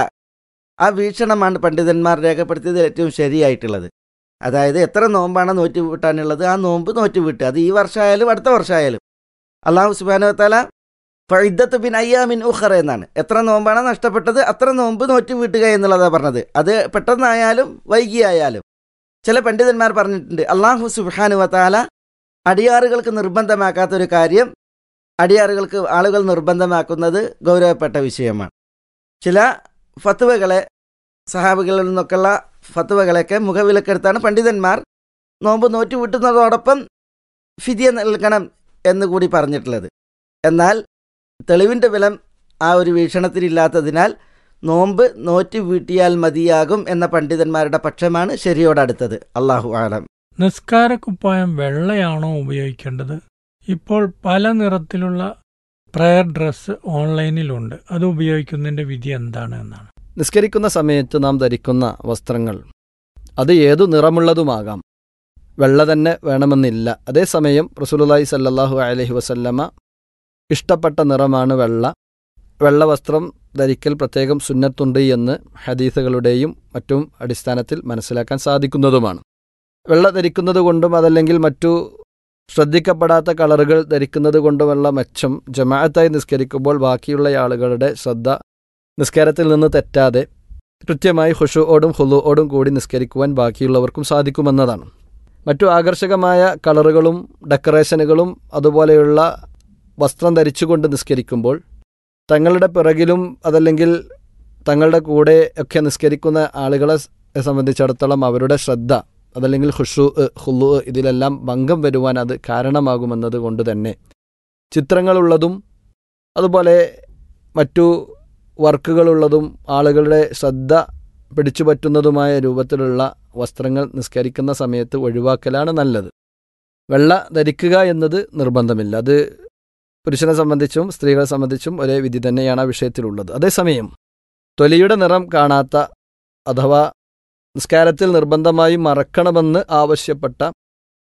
ആ വീക്ഷണമാണ് പണ്ഡിതന്മാർ രേഖപ്പെടുത്തിയത് ഏറ്റവും ശരിയായിട്ടുള്ളത്. അതായത് എത്ര നോമ്പാണ് നോറ്റ് വീട്ടാനുള്ളത് ആ നോമ്പ് നോറ്റ് വീട്ടുക. അത് ഈ വർഷമായാലും അടുത്ത വർഷമായാലും. അല്ലാഹു സുബ്ഹാനഹു വ തആല ഫഇദ്ദത്തു ബിൻ അയ്യാമിൻ ഉഖറ എന്നാണ്. എത്ര നോമ്പാണ് നഷ്ടപ്പെട്ടത് അത്ര നോമ്പ് നോറ്റ് വീട്ടുക എന്നുള്ളതാണ് പറഞ്ഞത്. അത് പെട്ടെന്നായാലും വൈകിയായാലും. ചില പണ്ഡിതന്മാർ പറഞ്ഞിട്ടുണ്ട്, അല്ലാഹു സുബ്ഹാനഹു വ തആല അടിയാറുകൾക്ക് നിർബന്ധമാക്കാത്തൊരു കാര്യം അടിയാറുകൾക്ക് ആളുകൾ നിർബന്ധമാക്കുന്നത് ഗൗരവപ്പെട്ട വിഷയമാണ്. ചില ഫത്വകളെ, സഹാബികളിൽ നിന്നൊക്കെയുള്ള ഫത്വകളൊക്കെ മുഖവിലക്കെടുത്താണ് പണ്ഡിതന്മാർ നോമ്പ് നോറ്റ് വീട്ടുന്നതോടൊപ്പം ഫിദിയ നൽകണം എന്നുകൂടി പറഞ്ഞിട്ടുള്ളത്. എന്നാൽ തെളിവിൻ്റെ ബലം ആ ഒരു വീക്ഷണത്തിലില്ലാത്തതിനാൽ നോമ്പ് നോറ്റ് വീട്ടിയാൽ മതിയാകും എന്ന പണ്ഡിതന്മാരുടെ പക്ഷമാണ് ശരിയോടടുത്തത്. അല്ലാഹു ആലം. നിസ്കാരക്കുപ്പായം വെള്ളയാണോ ഉപയോഗിക്കേണ്ടത്? ഇപ്പോൾ പല നിറത്തിലുള്ള പ്രയർ ഡ്രസ്സ് ഓൺലൈനിലുണ്ട്. അത് ഉപയോഗിക്കുന്നതിൻ്റെ വിധി എന്താണ് എന്നാണ്. നിസ്കരിക്കുന്ന സമയത്ത് നാം ധരിക്കുന്ന വസ്ത്രങ്ങൾ അത് ഏതു നിറമുള്ളതുമാകാം, വെള്ള തന്നെ വേണമെന്നില്ല. അതേസമയം റസൂലുള്ളാഹി സ്വല്ലല്ലാഹു അലൈഹി വസല്ലമ ഇഷ്ടപ്പെട്ട നിറമാണ് വെള്ള. വെള്ള വസ്ത്രം ധരിക്കൽ പ്രത്യേകം സുന്നത്തുണ്ട് എന്ന് ഹദീസുകളുടെയും മറ്റും അടിസ്ഥാനത്തിൽ മനസ്സിലാക്കാൻ സാധിക്കുന്നതുമാണ്. വെള്ള ധരിക്കുന്നത് കൊണ്ടും അതല്ലെങ്കിൽ മറ്റു ശ്രദ്ധിക്കപ്പെടാത്ത കളറുകൾ ധരിക്കുന്നത് കൊണ്ടുമുള്ള മെച്ചം ജമാഅത്തായി നിസ്കരിക്കുമ്പോൾ ബാക്കിയുള്ള ആളുകളുടെ ശ്രദ്ധ നിസ്കാരത്തിൽ നിന്ന് തെറ്റാതെ കൃത്യമായി ഖുശൂഅോടും ഖുളൂഅോടും കൂടി നിസ്കരിക്കുവാൻ ബാക്കിയുള്ളവർക്കും സാധിക്കുമെന്നതാണ്. മറ്റു ആകർഷകമായ കളറുകളും ഡെക്കറേഷനുകളും അതുപോലെയുള്ള വസ്ത്രം ധരിച്ചുകൊണ്ട് നിസ്കരിക്കുമ്പോൾ തങ്ങളുടെ പിറകിലും അതല്ലെങ്കിൽ തങ്ങളുടെ കൂടെ ഒക്കെ നിസ്കരിക്കുന്ന ആളുകളെ സംബന്ധിച്ചിടത്തോളം അവരുടെ ശ്രദ്ധ അതല്ലെങ്കിൽ ഖുളൂഅ് ഇതിലെല്ലാം ഭംഗം വരുവാൻ അത് കാരണമാകുമെന്നത് കൊണ്ട് തന്നെ ചിത്രങ്ങളുള്ളതും അതുപോലെ മറ്റു വർക്കുകളുള്ളതും ആളുകളുടെ ശ്രദ്ധ പിടിച്ചുപറ്റുന്നതുമായ രൂപത്തിലുള്ള വസ്ത്രങ്ങൾ നിസ്കരിക്കുന്ന സമയത്ത് ഒഴിവാക്കലാണ് നല്ലത്. വെള്ള ധരിക്കുക എന്നത് നിർബന്ധമില്ല. അത് പുരുഷനെ സംബന്ധിച്ചും സ്ത്രീകളെ സംബന്ധിച്ചും ഒരേ വിധി തന്നെയാണ് ആ വിഷയത്തിലുള്ളത്. അതേസമയം തൊലിയുടെ നിറം കാണാത്ത അഥവാ നിസ്കാരത്തിൽ നിർബന്ധമായി മറക്കണമെന്ന് ആവശ്യപ്പെട്ട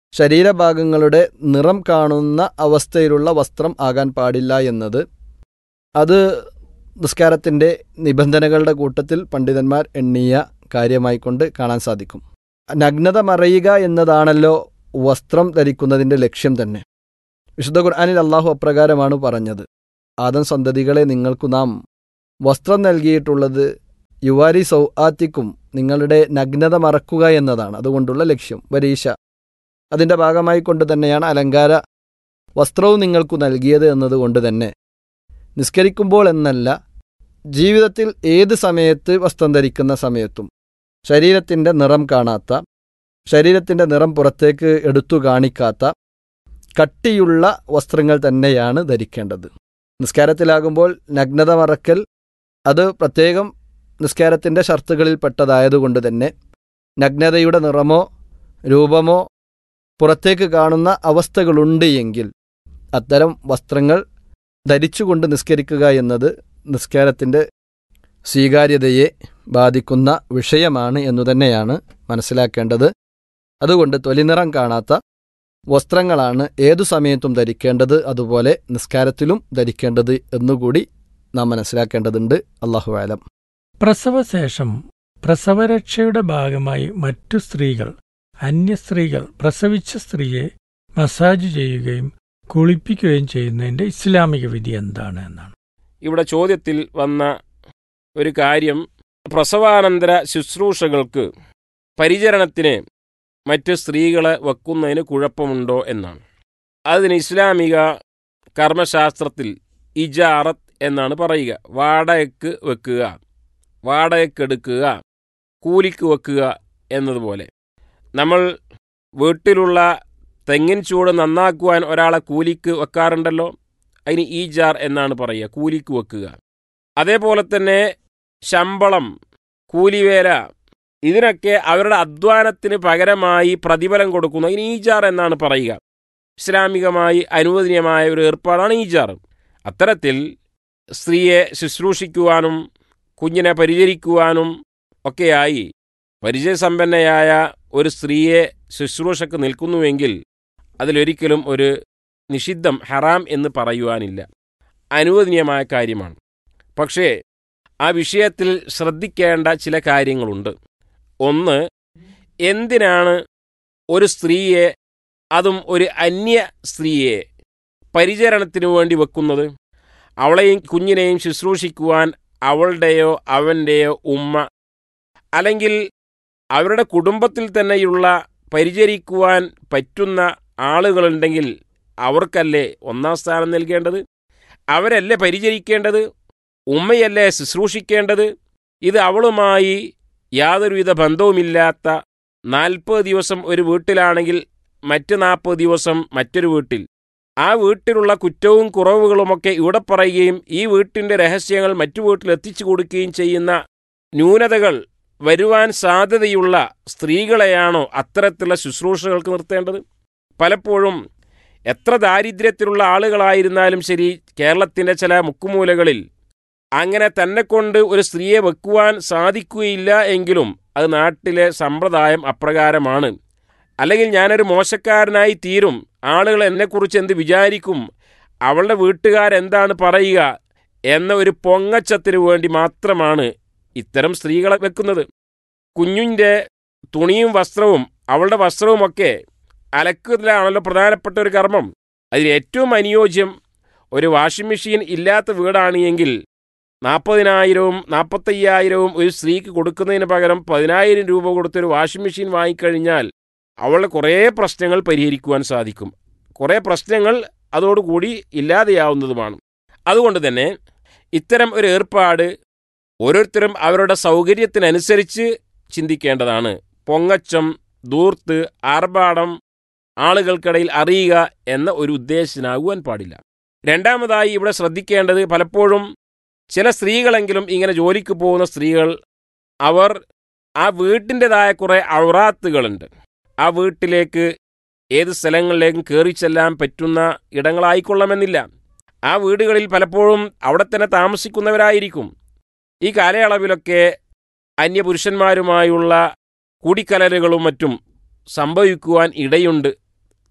ശരീരഭാഗങ്ങളുടെ നിറം കാണുന്ന അവസ്ഥയിലുള്ള വസ്ത്രം ആകാൻ പാടില്ല എന്നത് അത് നിസ്കാരത്തിൻ്റെ നിബന്ധനകളുടെ കൂട്ടത്തിൽ പണ്ഡിതന്മാർ എണ്ണിയ കാര്യമായിക്കൊണ്ട് കാണാൻ സാധിക്കും. നഗ്നത മറയുക എന്നതാണല്ലോ വസ്ത്രം ധരിക്കുന്നതിൻ്റെ ലക്ഷ്യം തന്നെ. വിശുദ്ധ ഖുർആനിൽ അള്ളാഹു അപ്രകാരമാണ് പറഞ്ഞത്, ആദം സന്തതികളെ നിങ്ങൾക്കു നാം വസ്ത്രം നൽകിയിട്ടുള്ളത് യുവാരി സൗആത്തിക്കും, നിങ്ങളുടെ നഗ്നത മറക്കുക എന്നതാണ് അതുകൊണ്ടുള്ള ലക്ഷ്യം. വരീശ അതിൻ്റെ ഭാഗമായി കൊണ്ട് തന്നെയാണ് അലങ്കാര വസ്ത്രവും നിങ്ങൾക്കു നൽകിയത് എന്നതുകൊണ്ട് തന്നെ നിസ്കരിക്കുമ്പോൾ എന്നല്ല, ജീവിതത്തിൽ ഏത് സമയത്ത് വസ്ത്രം ധരിക്കുന്ന സമയത്തും ശരീരത്തിൻ്റെ നിറം കാണാത്ത, ശരീരത്തിൻ്റെ നിറം പുറത്തേക്ക് എടുത്തു കാണിക്കാത്ത കട്ടിയുള്ള വസ്ത്രങ്ങൾ തന്നെയാണ് ധരിക്കേണ്ടത്. നിസ്കാരത്തിലാകുമ്പോൾ നഗ്നത മറക്കൽ അത് പ്രത്യേകം നിസ്കാരത്തിൻ്റെ ഷർത്തുകളിൽ പെട്ടതായതുകൊണ്ട് തന്നെ നഗ്നതയുടെ നിറമോ രൂപമോ പുറത്തേക്ക് കാണുന്ന അവസ്ഥകളുണ്ട് എങ്കിൽ അത്തരം വസ്ത്രങ്ങൾ ധരിച്ചുകൊണ്ട് നിസ്കരിക്കുക എന്നത് നിസ്കാരത്തിൻ്റെ സ്വീകാര്യതയെ ബാധിക്കുന്ന വിഷയമാണ് എന്നു തന്നെയാണ് മനസ്സിലാക്കേണ്ടത്. അതുകൊണ്ട് തൊലിനിറം കാണാത്ത വസ്ത്രങ്ങളാണ് ഏതു സമയത്തും ധരിക്കേണ്ടത്, അതുപോലെ നിസ്കാരത്തിലും ധരിക്കേണ്ടത് എന്നുകൂടി നാം മനസ്സിലാക്കേണ്ടതുണ്ട്. അല്ലാഹു അലം. പ്രസവശേഷം പ്രസവരക്ഷയുടെ ഭാഗമായി മറ്റു സ്ത്രീകൾ, അന്യസ്ത്രീകൾ പ്രസവിച്ച സ്ത്രീയെ മസാജ് ചെയ്യുകയും കുളിപ്പിക്കുകയും ചെയ്യുന്നതിൻ്റെ ഇസ്ലാമിക വിധി എന്താണ് എന്നാണ് ഇവിടെ ചോദ്യത്തിൽ വന്ന ഒരു കാര്യം. പ്രസവാനന്തര ശുശ്രൂഷകൾക്ക് പരിചരണത്തിന് മറ്റ് സ്ത്രീകളെ വെക്കുന്നതിന് കുഴപ്പമുണ്ടോ എന്നാണ്. അതിന് ഇസ്ലാമിക കർമ്മശാസ്ത്രത്തിൽ ഇജാറത്ത് എന്നാണ് പറയുക. വാടകയ്ക്ക് വെക്കുക, വാടകയ്ക്കെടുക്കുക, കൂലിക്ക് വെക്കുക എന്നതുപോലെ. നമ്മൾ വീട്ടിലുള്ള തെങ്ങിൻ ചൂട് നന്നാക്കുവാൻ ഒരാളെ കൂലിക്ക് വെക്കാറുണ്ടല്ലോ, അതിന് ഈജാർ എന്നാണ് പറയുക, കൂലിക്ക് വെക്കുക. അതേപോലെ തന്നെ ശമ്പളം, കൂലിവേല, ഇതിനൊക്കെ അവരുടെ അധ്വാനത്തിന് പകരമായി പ്രതിഫലം കൊടുക്കുന്നു, അതിന് ഈജാർ എന്നാണ് പറയുക. ഇസ്ലാമികമായി അനുവദനീയമായ ഒരു ഏർപ്പാടാണ് ഈജാർ. അത്തരത്തിൽ സ്ത്രീയെ ശുശ്രൂഷിക്കുവാനും കുഞ്ഞിനെ പരിചരിക്കുവാനും ഒക്കെയായി പരിചയസമ്പന്നയായ ഒരു സ്ത്രീയെ ശുശ്രൂഷക്ക് നിൽക്കുന്നുവെങ്കിൽ അതിലൊരിക്കലും ഒരു നിഷിദ്ധം, ഹറാം എന്ന് പറയുവാനില്ല, അനുവദനീയമായ കാര്യമാണ്. പക്ഷേ ആ വിഷയത്തിൽ ശ്രദ്ധിക്കേണ്ട ചില കാര്യങ്ങളുണ്ട്. ഒന്ന്, എന്തിനാണ് ഒരു സ്ത്രീയെ, അതും ഒരു അന്യ സ്ത്രീയെ പരിചരണത്തിനു വേണ്ടി വെക്കുന്നത്? അവളെയും കുഞ്ഞിനെയും ശുശ്രൂഷിക്കുവാൻ അവളുടെയോ അവൻ്റെയോ ഉമ്മ അല്ലെങ്കിൽ അവരുടെ കുടുംബത്തിൽ തന്നെയുള്ള പരിചരിക്കുവാൻ പറ്റുന്ന ആളുകളുണ്ടെങ്കിൽ അവർക്കല്ലേ ഒന്നാം സ്ഥാനം നൽകേണ്ടത്? അവരല്ലേ പരിചരിക്കേണ്ടത്? ഉമ്മയല്ലേ ശുശ്രൂഷിക്കേണ്ടത്? ഇത് അവളുമായി യാതൊരുവിധ ബന്ധവുമില്ലാത്ത 40 ദിവസം ഒരു വീട്ടിലാണെങ്കിൽ മറ്റ് 40 ദിവസം മറ്റൊരു വീട്ടിൽ, ആ വീട്ടിലുള്ള കുറ്റവും കുറവുകളുമൊക്കെ ഇവിടെ പറയുകയും ഈ വീട്ടിൻ്റെ രഹസ്യങ്ങൾ മറ്റു വീട്ടിൽ എത്തിച്ചു കൊടുക്കുകയും ചെയ്യുന്ന ന്യൂനതകൾ വരുവാൻ സാധ്യതയുള്ള സ്ത്രീകളെയാണോ അത്തരത്തിലുള്ള ശുശ്രൂഷകൾക്ക് നിർത്തേണ്ടത്? പലപ്പോഴും എത്ര ദാരിദ്ര്യത്തിലുള്ള ആളുകളായിരുന്നാലും ശരി, കേരളത്തിൻ്റെ ചില മുക്കുമൂലകളിൽ അങ്ങനെ തന്നെ കൊണ്ട് ഒരു സ്ത്രീയെ വെക്കുവാൻ സാധിക്കുകയില്ല എങ്കിലും അത് നാട്ടിലെ സമ്പ്രദായം അപ്രകാരമാണ്. അല്ലെങ്കിൽ ഞാനൊരു മോശക്കാരനായി തീരും, ആളുകൾ എന്നെക്കുറിച്ച് എന്ത് വിചാരിക്കും, അവളുടെ വീട്ടുകാരെന്താണ് പറയുക എന്ന ഒരു പൊങ്ങച്ചത്തിനു വേണ്ടി മാത്രമാണ് ഇത്തരം സ്ത്രീകളെ വെക്കുന്നത്. കുഞ്ഞിൻ്റെ തുണിയും വസ്ത്രവും അവളുടെ വസ്ത്രവുമൊക്കെ അലക്കുന്നതിലാണല്ലോ പ്രധാനപ്പെട്ട ഒരു കർമ്മം. അതിൽ ഏറ്റവും അനുയോജ്യം ഒരു വാഷിംഗ് മെഷീൻ ഇല്ലാത്ത വീടാണ് എങ്കിൽ 40,000-ഉം 45,000-ഉം ഒരു സ്ത്രീക്ക് കൊടുക്കുന്നതിന് പകരം 10,000 രൂപ കൊടുത്തൊരു വാഷിംഗ് മെഷീൻ വാങ്ങിക്കഴിഞ്ഞാൽ അവളുടെ കുറേ പ്രശ്നങ്ങൾ പരിഹരിക്കുവാൻ സാധിക്കും. കുറേ പ്രശ്നങ്ങൾ അതോടുകൂടി ഇല്ലാതെയാവുന്നതുമാണ്. അതുകൊണ്ട് തന്നെ ഇത്തരം ഒരു ഏർപ്പാട് ഓരോരുത്തരും അവരുടെ സൗകര്യത്തിനനുസരിച്ച് ചിന്തിക്കേണ്ടതാണ്. പൊങ്ങച്ചം, ദൂർത്ത്, ആർഭാടം ആളുകൾക്കിടയിൽ അറിയുക എന്ന ഒരു ഉദ്ദേശത്തിനാകുവാൻ പാടില്ല. രണ്ടാമതായി ഇവിടെ ശ്രദ്ധിക്കേണ്ടത്, പലപ്പോഴും ചില സ്ത്രീകളെങ്കിലും ഇങ്ങനെ ജോലിക്ക് പോകുന്ന സ്ത്രീകൾ, അവർ ആ വീട്ടിൻ്റെതായ കുറേ ഔറാത്തുകളുണ്ട്. ആ വീട്ടിലേക്ക് ഏത് സ്ഥലങ്ങളിലേക്കും കയറി ചെല്ലാൻ പറ്റുന്ന ഇടങ്ങളായിക്കൊള്ളണമെന്നില്ല. ആ വീടുകളിൽ പലപ്പോഴും അവിടെ തന്നെ താമസിക്കുന്നവരായിരിക്കും. ഈ കാലയളവിലൊക്കെ അന്യപുരുഷന്മാരുമായുള്ള കൂടിക്കലരുകളും മറ്റും സംഭവിക്കുവാൻ ഇടയുണ്ട്.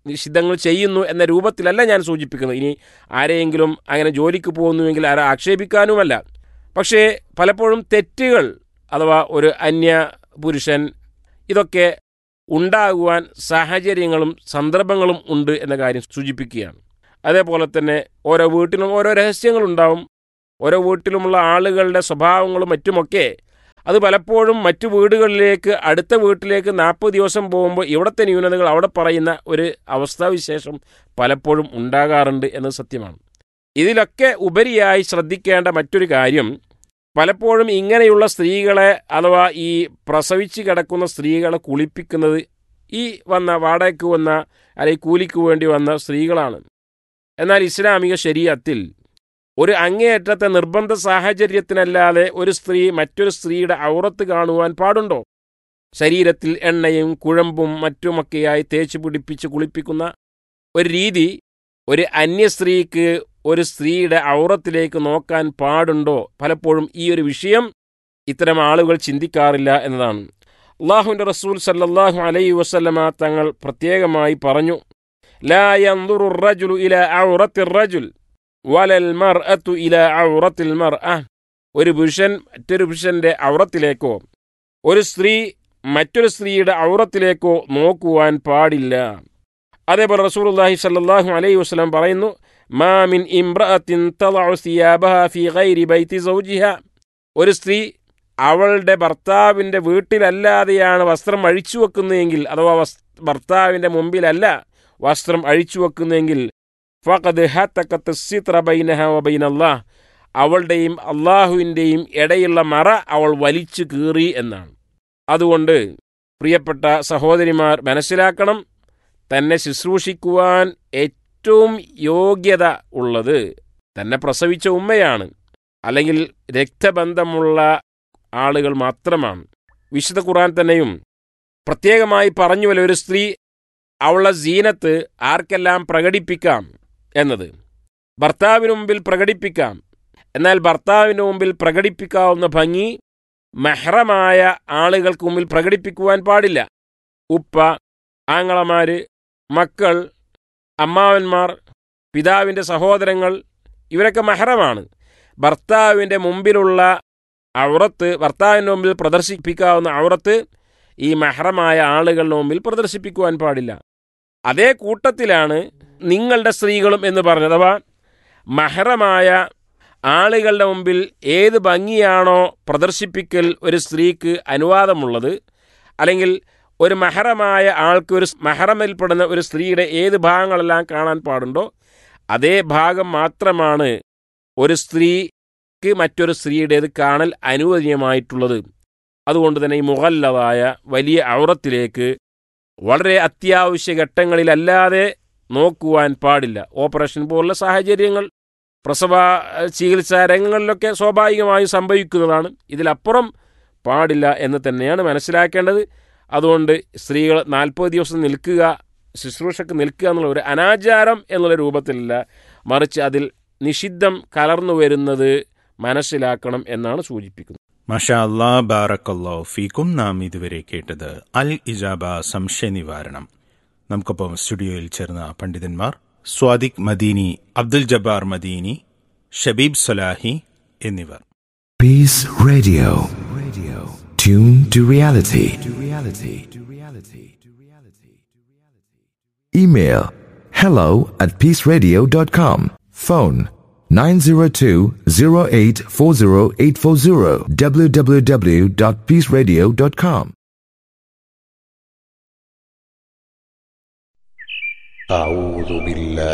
നിഷിദ്ധങ്ങൾ ചെയ്യുന്നു എന്ന രൂപത്തിലല്ല ഞാൻ സൂചിപ്പിക്കുന്നത്. ഇനി ആരെയെങ്കിലും അങ്ങനെ ജോലിക്ക് പോകുന്നുവെങ്കിൽ ആരെ ആക്ഷേപിക്കാനുമല്ല. പക്ഷേ പലപ്പോഴും തെറ്റുകൾ അഥവാ ഒരു അന്യ പുരുഷൻ ഇതൊക്കെ ഉണ്ടാകുവാൻ സാഹചര്യങ്ങളും സന്ദർഭങ്ങളും ഉണ്ട് എന്ന കാര്യം സൂചിപ്പിക്കുകയാണ്. അതേപോലെ തന്നെ ഓരോ വീട്ടിലും ഓരോ രഹസ്യങ്ങളുണ്ടാവും. ഓരോ വീട്ടിലുമുള്ള ആളുകളുടെ സ്വഭാവങ്ങളും മറ്റുമൊക്കെ അത് പലപ്പോഴും മറ്റു വീടുകളിലേക്ക് അടുത്ത വീട്ടിലേക്ക് 40 ദിവസം പോകുമ്പോൾ ഇവിടുത്തെ ന്യൂനതകൾ അവിടെ പറയുന്ന ഒരു അവസ്ഥാവിശേഷം പലപ്പോഴും ഉണ്ടാകാറുണ്ട് എന്നത് സത്യമാണ്. ഇതിലൊക്കെ ഉപരിയായി ശ്രദ്ധിക്കേണ്ട മറ്റൊരു കാര്യം, പലപ്പോഴും ഇങ്ങനെയുള്ള സ്ത്രീകളെ അഥവാ ഈ പ്രസവിച്ച് കിടക്കുന്ന സ്ത്രീകളെ കുളിപ്പിക്കുന്നത് ഈ വന്ന വാടകയ്ക്ക് വന്ന അല്ലെങ്കിൽ കൂലിക്ക് വേണ്ടി വന്ന സ്ത്രീകളാണ്. എന്നാൽ ഇസ്ലാമിക ശരീഅത്തിൽ ഒരു അങ്ങേയറ്റത്തെ നിർബന്ധ സാഹചര്യത്തിനല്ലാതെ ഒരു സ്ത്രീ മറ്റൊരു സ്ത്രീയുടെ ഔറത്ത് കാണുവാൻ പാടുണ്ടോ? ശരീരത്തിൽ എണ്ണയും കുഴമ്പും മറ്റുമൊക്കെയായി തേച്ച് പിടിപ്പിച്ച് കുളിപ്പിക്കുന്ന ഒരു രീതി ഒരു അന്യ സ്ത്രീക്ക് ഒരു സ്ത്രീയുടെ ഔറത്തിലേക്ക് നോക്കാൻ പാടുണ്ടോ? പലപ്പോഴും ഈ ഒരു വിഷയം ഇത്തരം ആളുകൾ ചിന്തിക്കാറില്ല എന്നതാണ്. അല്ലാഹുവിൻ്റെ റസൂൽ സല്ലല്ലാഹു അലൈഹി വസല്ലമ തങ്ങൾ പ്രത്യേകമായി പറഞ്ഞു, ലാ യൻദുറു റജുലു ഇലാ ഔറത്തിർ റജുൽ വലൽ മർഅതു ഇലാ ഔറത്തിൽ മർഅ. ഒരു പുരുഷൻ മറ്റൊരു പുരുഷന്റെ ഔറത്തിലേക്കോ ഒരു സ്ത്രീ മറ്റൊരു സ്ത്രീയുടെ ഔറത്തിലേക്കോ നോക്കുവാൻ പാടില്ല. അതേപോലെ റസൂലുള്ളാഹി സ്വല്ലല്ലാഹു അലൈഹി വസല്ലം പറയുന്നു, മാ മിൻ ഇംറഅത്തിൻ തളഉ സിയാബഹ ഫീ ഗൈരി ബൈതി സൗജിഹ. ഒരു സ്ത്രീ അവളുടെ ഭർത്താവിൻ്റെ വീട്ടിലല്ലാതെയാണ് വസ്ത്രം അഴിച്ചു വെക്കുന്നതെങ്കിൽ അഥവാ ഭർത്താവിൻ്റെ മുമ്പിലല്ല വസ്ത്രം അഴിച്ചു വെക്കുന്നതെങ്കിൽ ഫഖദ് ഹതകത് സിത്ര ബൈനഹ വബൈനല്ലാഹ്, അവളുടെയും അള്ളാഹുവിൻ്റെയും ഇടയിലുള്ള മറ അവൾ വലിച്ചു കീറി എന്നാണ്. അതുകൊണ്ട് പ്രിയപ്പെട്ട സഹോദരിമാർ മനസ്സിലാക്കണം, തന്നെ ശുശ്രൂഷിക്കുവാൻ ഏറ്റവും യോഗ്യത ഉള്ളത് തന്നെ പ്രസവിച്ച ഉമ്മയാണ്, അല്ലെങ്കിൽ രക്തബന്ധമുള്ള ആളുകൾ മാത്രമാണ്. വിശുദ്ധ ഖുർആൻ തന്നെയും പ്രത്യേകമായി പറഞ്ഞുവല്ലോ, ഒരു സ്ത്രീ അവളുടെ സീനത്ത് ആർക്കെല്ലാം പ്രകടിപ്പിക്കാം എന്നത്. ഭർത്താവിന് മുമ്പിൽ പ്രകടിപ്പിക്കാം, എന്നാൽ ഭർത്താവിന് മുമ്പിൽ പ്രകടിപ്പിക്കാവുന്ന ഭംഗി മെഹ്റമായ ആളുകൾക്ക് മുമ്പിൽ പ്രകടിപ്പിക്കുവാൻ പാടില്ല. ഉപ്പ, ആങ്ങളമാര്, മക്കൾ, അമ്മാവന്മാർ, പിതാവിൻ്റെ സഹോദരങ്ങൾ, ഇവരൊക്കെ മെഹ്റമാണ്. ഭർത്താവിൻ്റെ മുമ്പിലുള്ള ഔറത്ത്, ഭർത്താവിൻ്റെ മുമ്പിൽ പ്രദർശിപ്പിക്കാവുന്ന ഔറത്ത് ഈ മെഹ്റമായ ആളുകളുടെ മുമ്പിൽ പ്രദർശിപ്പിക്കുവാൻ പാടില്ല. അതേ കൂട്ടത്തിലാണ് നിങ്ങളുടെ സ്ത്രീകളും എന്ന് പറഞ്ഞത്. അഥവാ മെഹ്റമായ ആളുകളുടെ മുമ്പിൽ ഏത് ഭംഗിയാണോ പ്രദർശിപ്പിക്കൽ ഒരു സ്ത്രീക്ക് അനുവാദമുള്ളത്, അല്ലെങ്കിൽ ഒരു മെഹ്റമായ ആൾക്ക് ഒരു മെഹ്റമിൽപ്പെടുന്ന ഒരു സ്ത്രീയുടെ ഏത് ഭാഗങ്ങളെല്ലാം കാണാൻ പാടുണ്ടോ അതേ ഭാഗം മാത്രമാണ് ഒരു സ്ത്രീക്ക് മറ്റൊരു സ്ത്രീയുടേത് കാണൽ അനുവദനീയമായിട്ടുള്ളത്. അതുകൊണ്ട് തന്നെ ഈ മുഗല്ലദായ വലിയ ഔറത്തിലേക്ക് വളരെ അത്യാവശ്യ ഘട്ടങ്ങളിലല്ലാതെ നോക്കുവാൻ പാടില്ല. ഓപ്പറേഷൻ പോലുള്ള സാഹചര്യങ്ങൾ, പ്രസവ ചികിത്സാ രംഗങ്ങളിലൊക്കെ സ്വാഭാവികമായും സംഭവിക്കുന്നതാണ്. ഇതിലപ്പുറം പാടില്ല എന്ന് തന്നെയാണ് മനസ്സിലാക്കേണ്ടത്. അതുകൊണ്ട് സ്ത്രീകൾ 40 ദിവസം നിൽക്കുക, ശുശ്രൂഷക്ക് നിൽക്കുക എന്നുള്ള ഒരു അനാചാരം എന്നുള്ള രൂപത്തിലല്ല, മറിച്ച് അതിൽ നിഷിദ്ധം കലർന്നു വരുന്നത് മനസ്സിലാക്കണം എന്നാണ് സൂചിപ്പിക്കുന്നത്. മാഷാ അല്ലാഹ്, ബാറക്കല്ലാഹു ഫീക്കും. നാം ഇതുവരെ കേട്ടത് അൽ ഇജാബ സംശയ നിവാരണം. നമുക്കൊപ്പം സ്റ്റുഡിയോയിൽ ചേർന്ന പണ്ഡിതന്മാർ സ്വാദിഖ് മദീനി, അബ്ദുൽ ജബ്ബാർ മദീനി, ഷബീബ് സലാഹി എന്നിവർ. Peace Radio. Tune to reality. Email hello@peaceradio.com. Phone 902-0840840 www.peaceradio.com. أعوذ بالله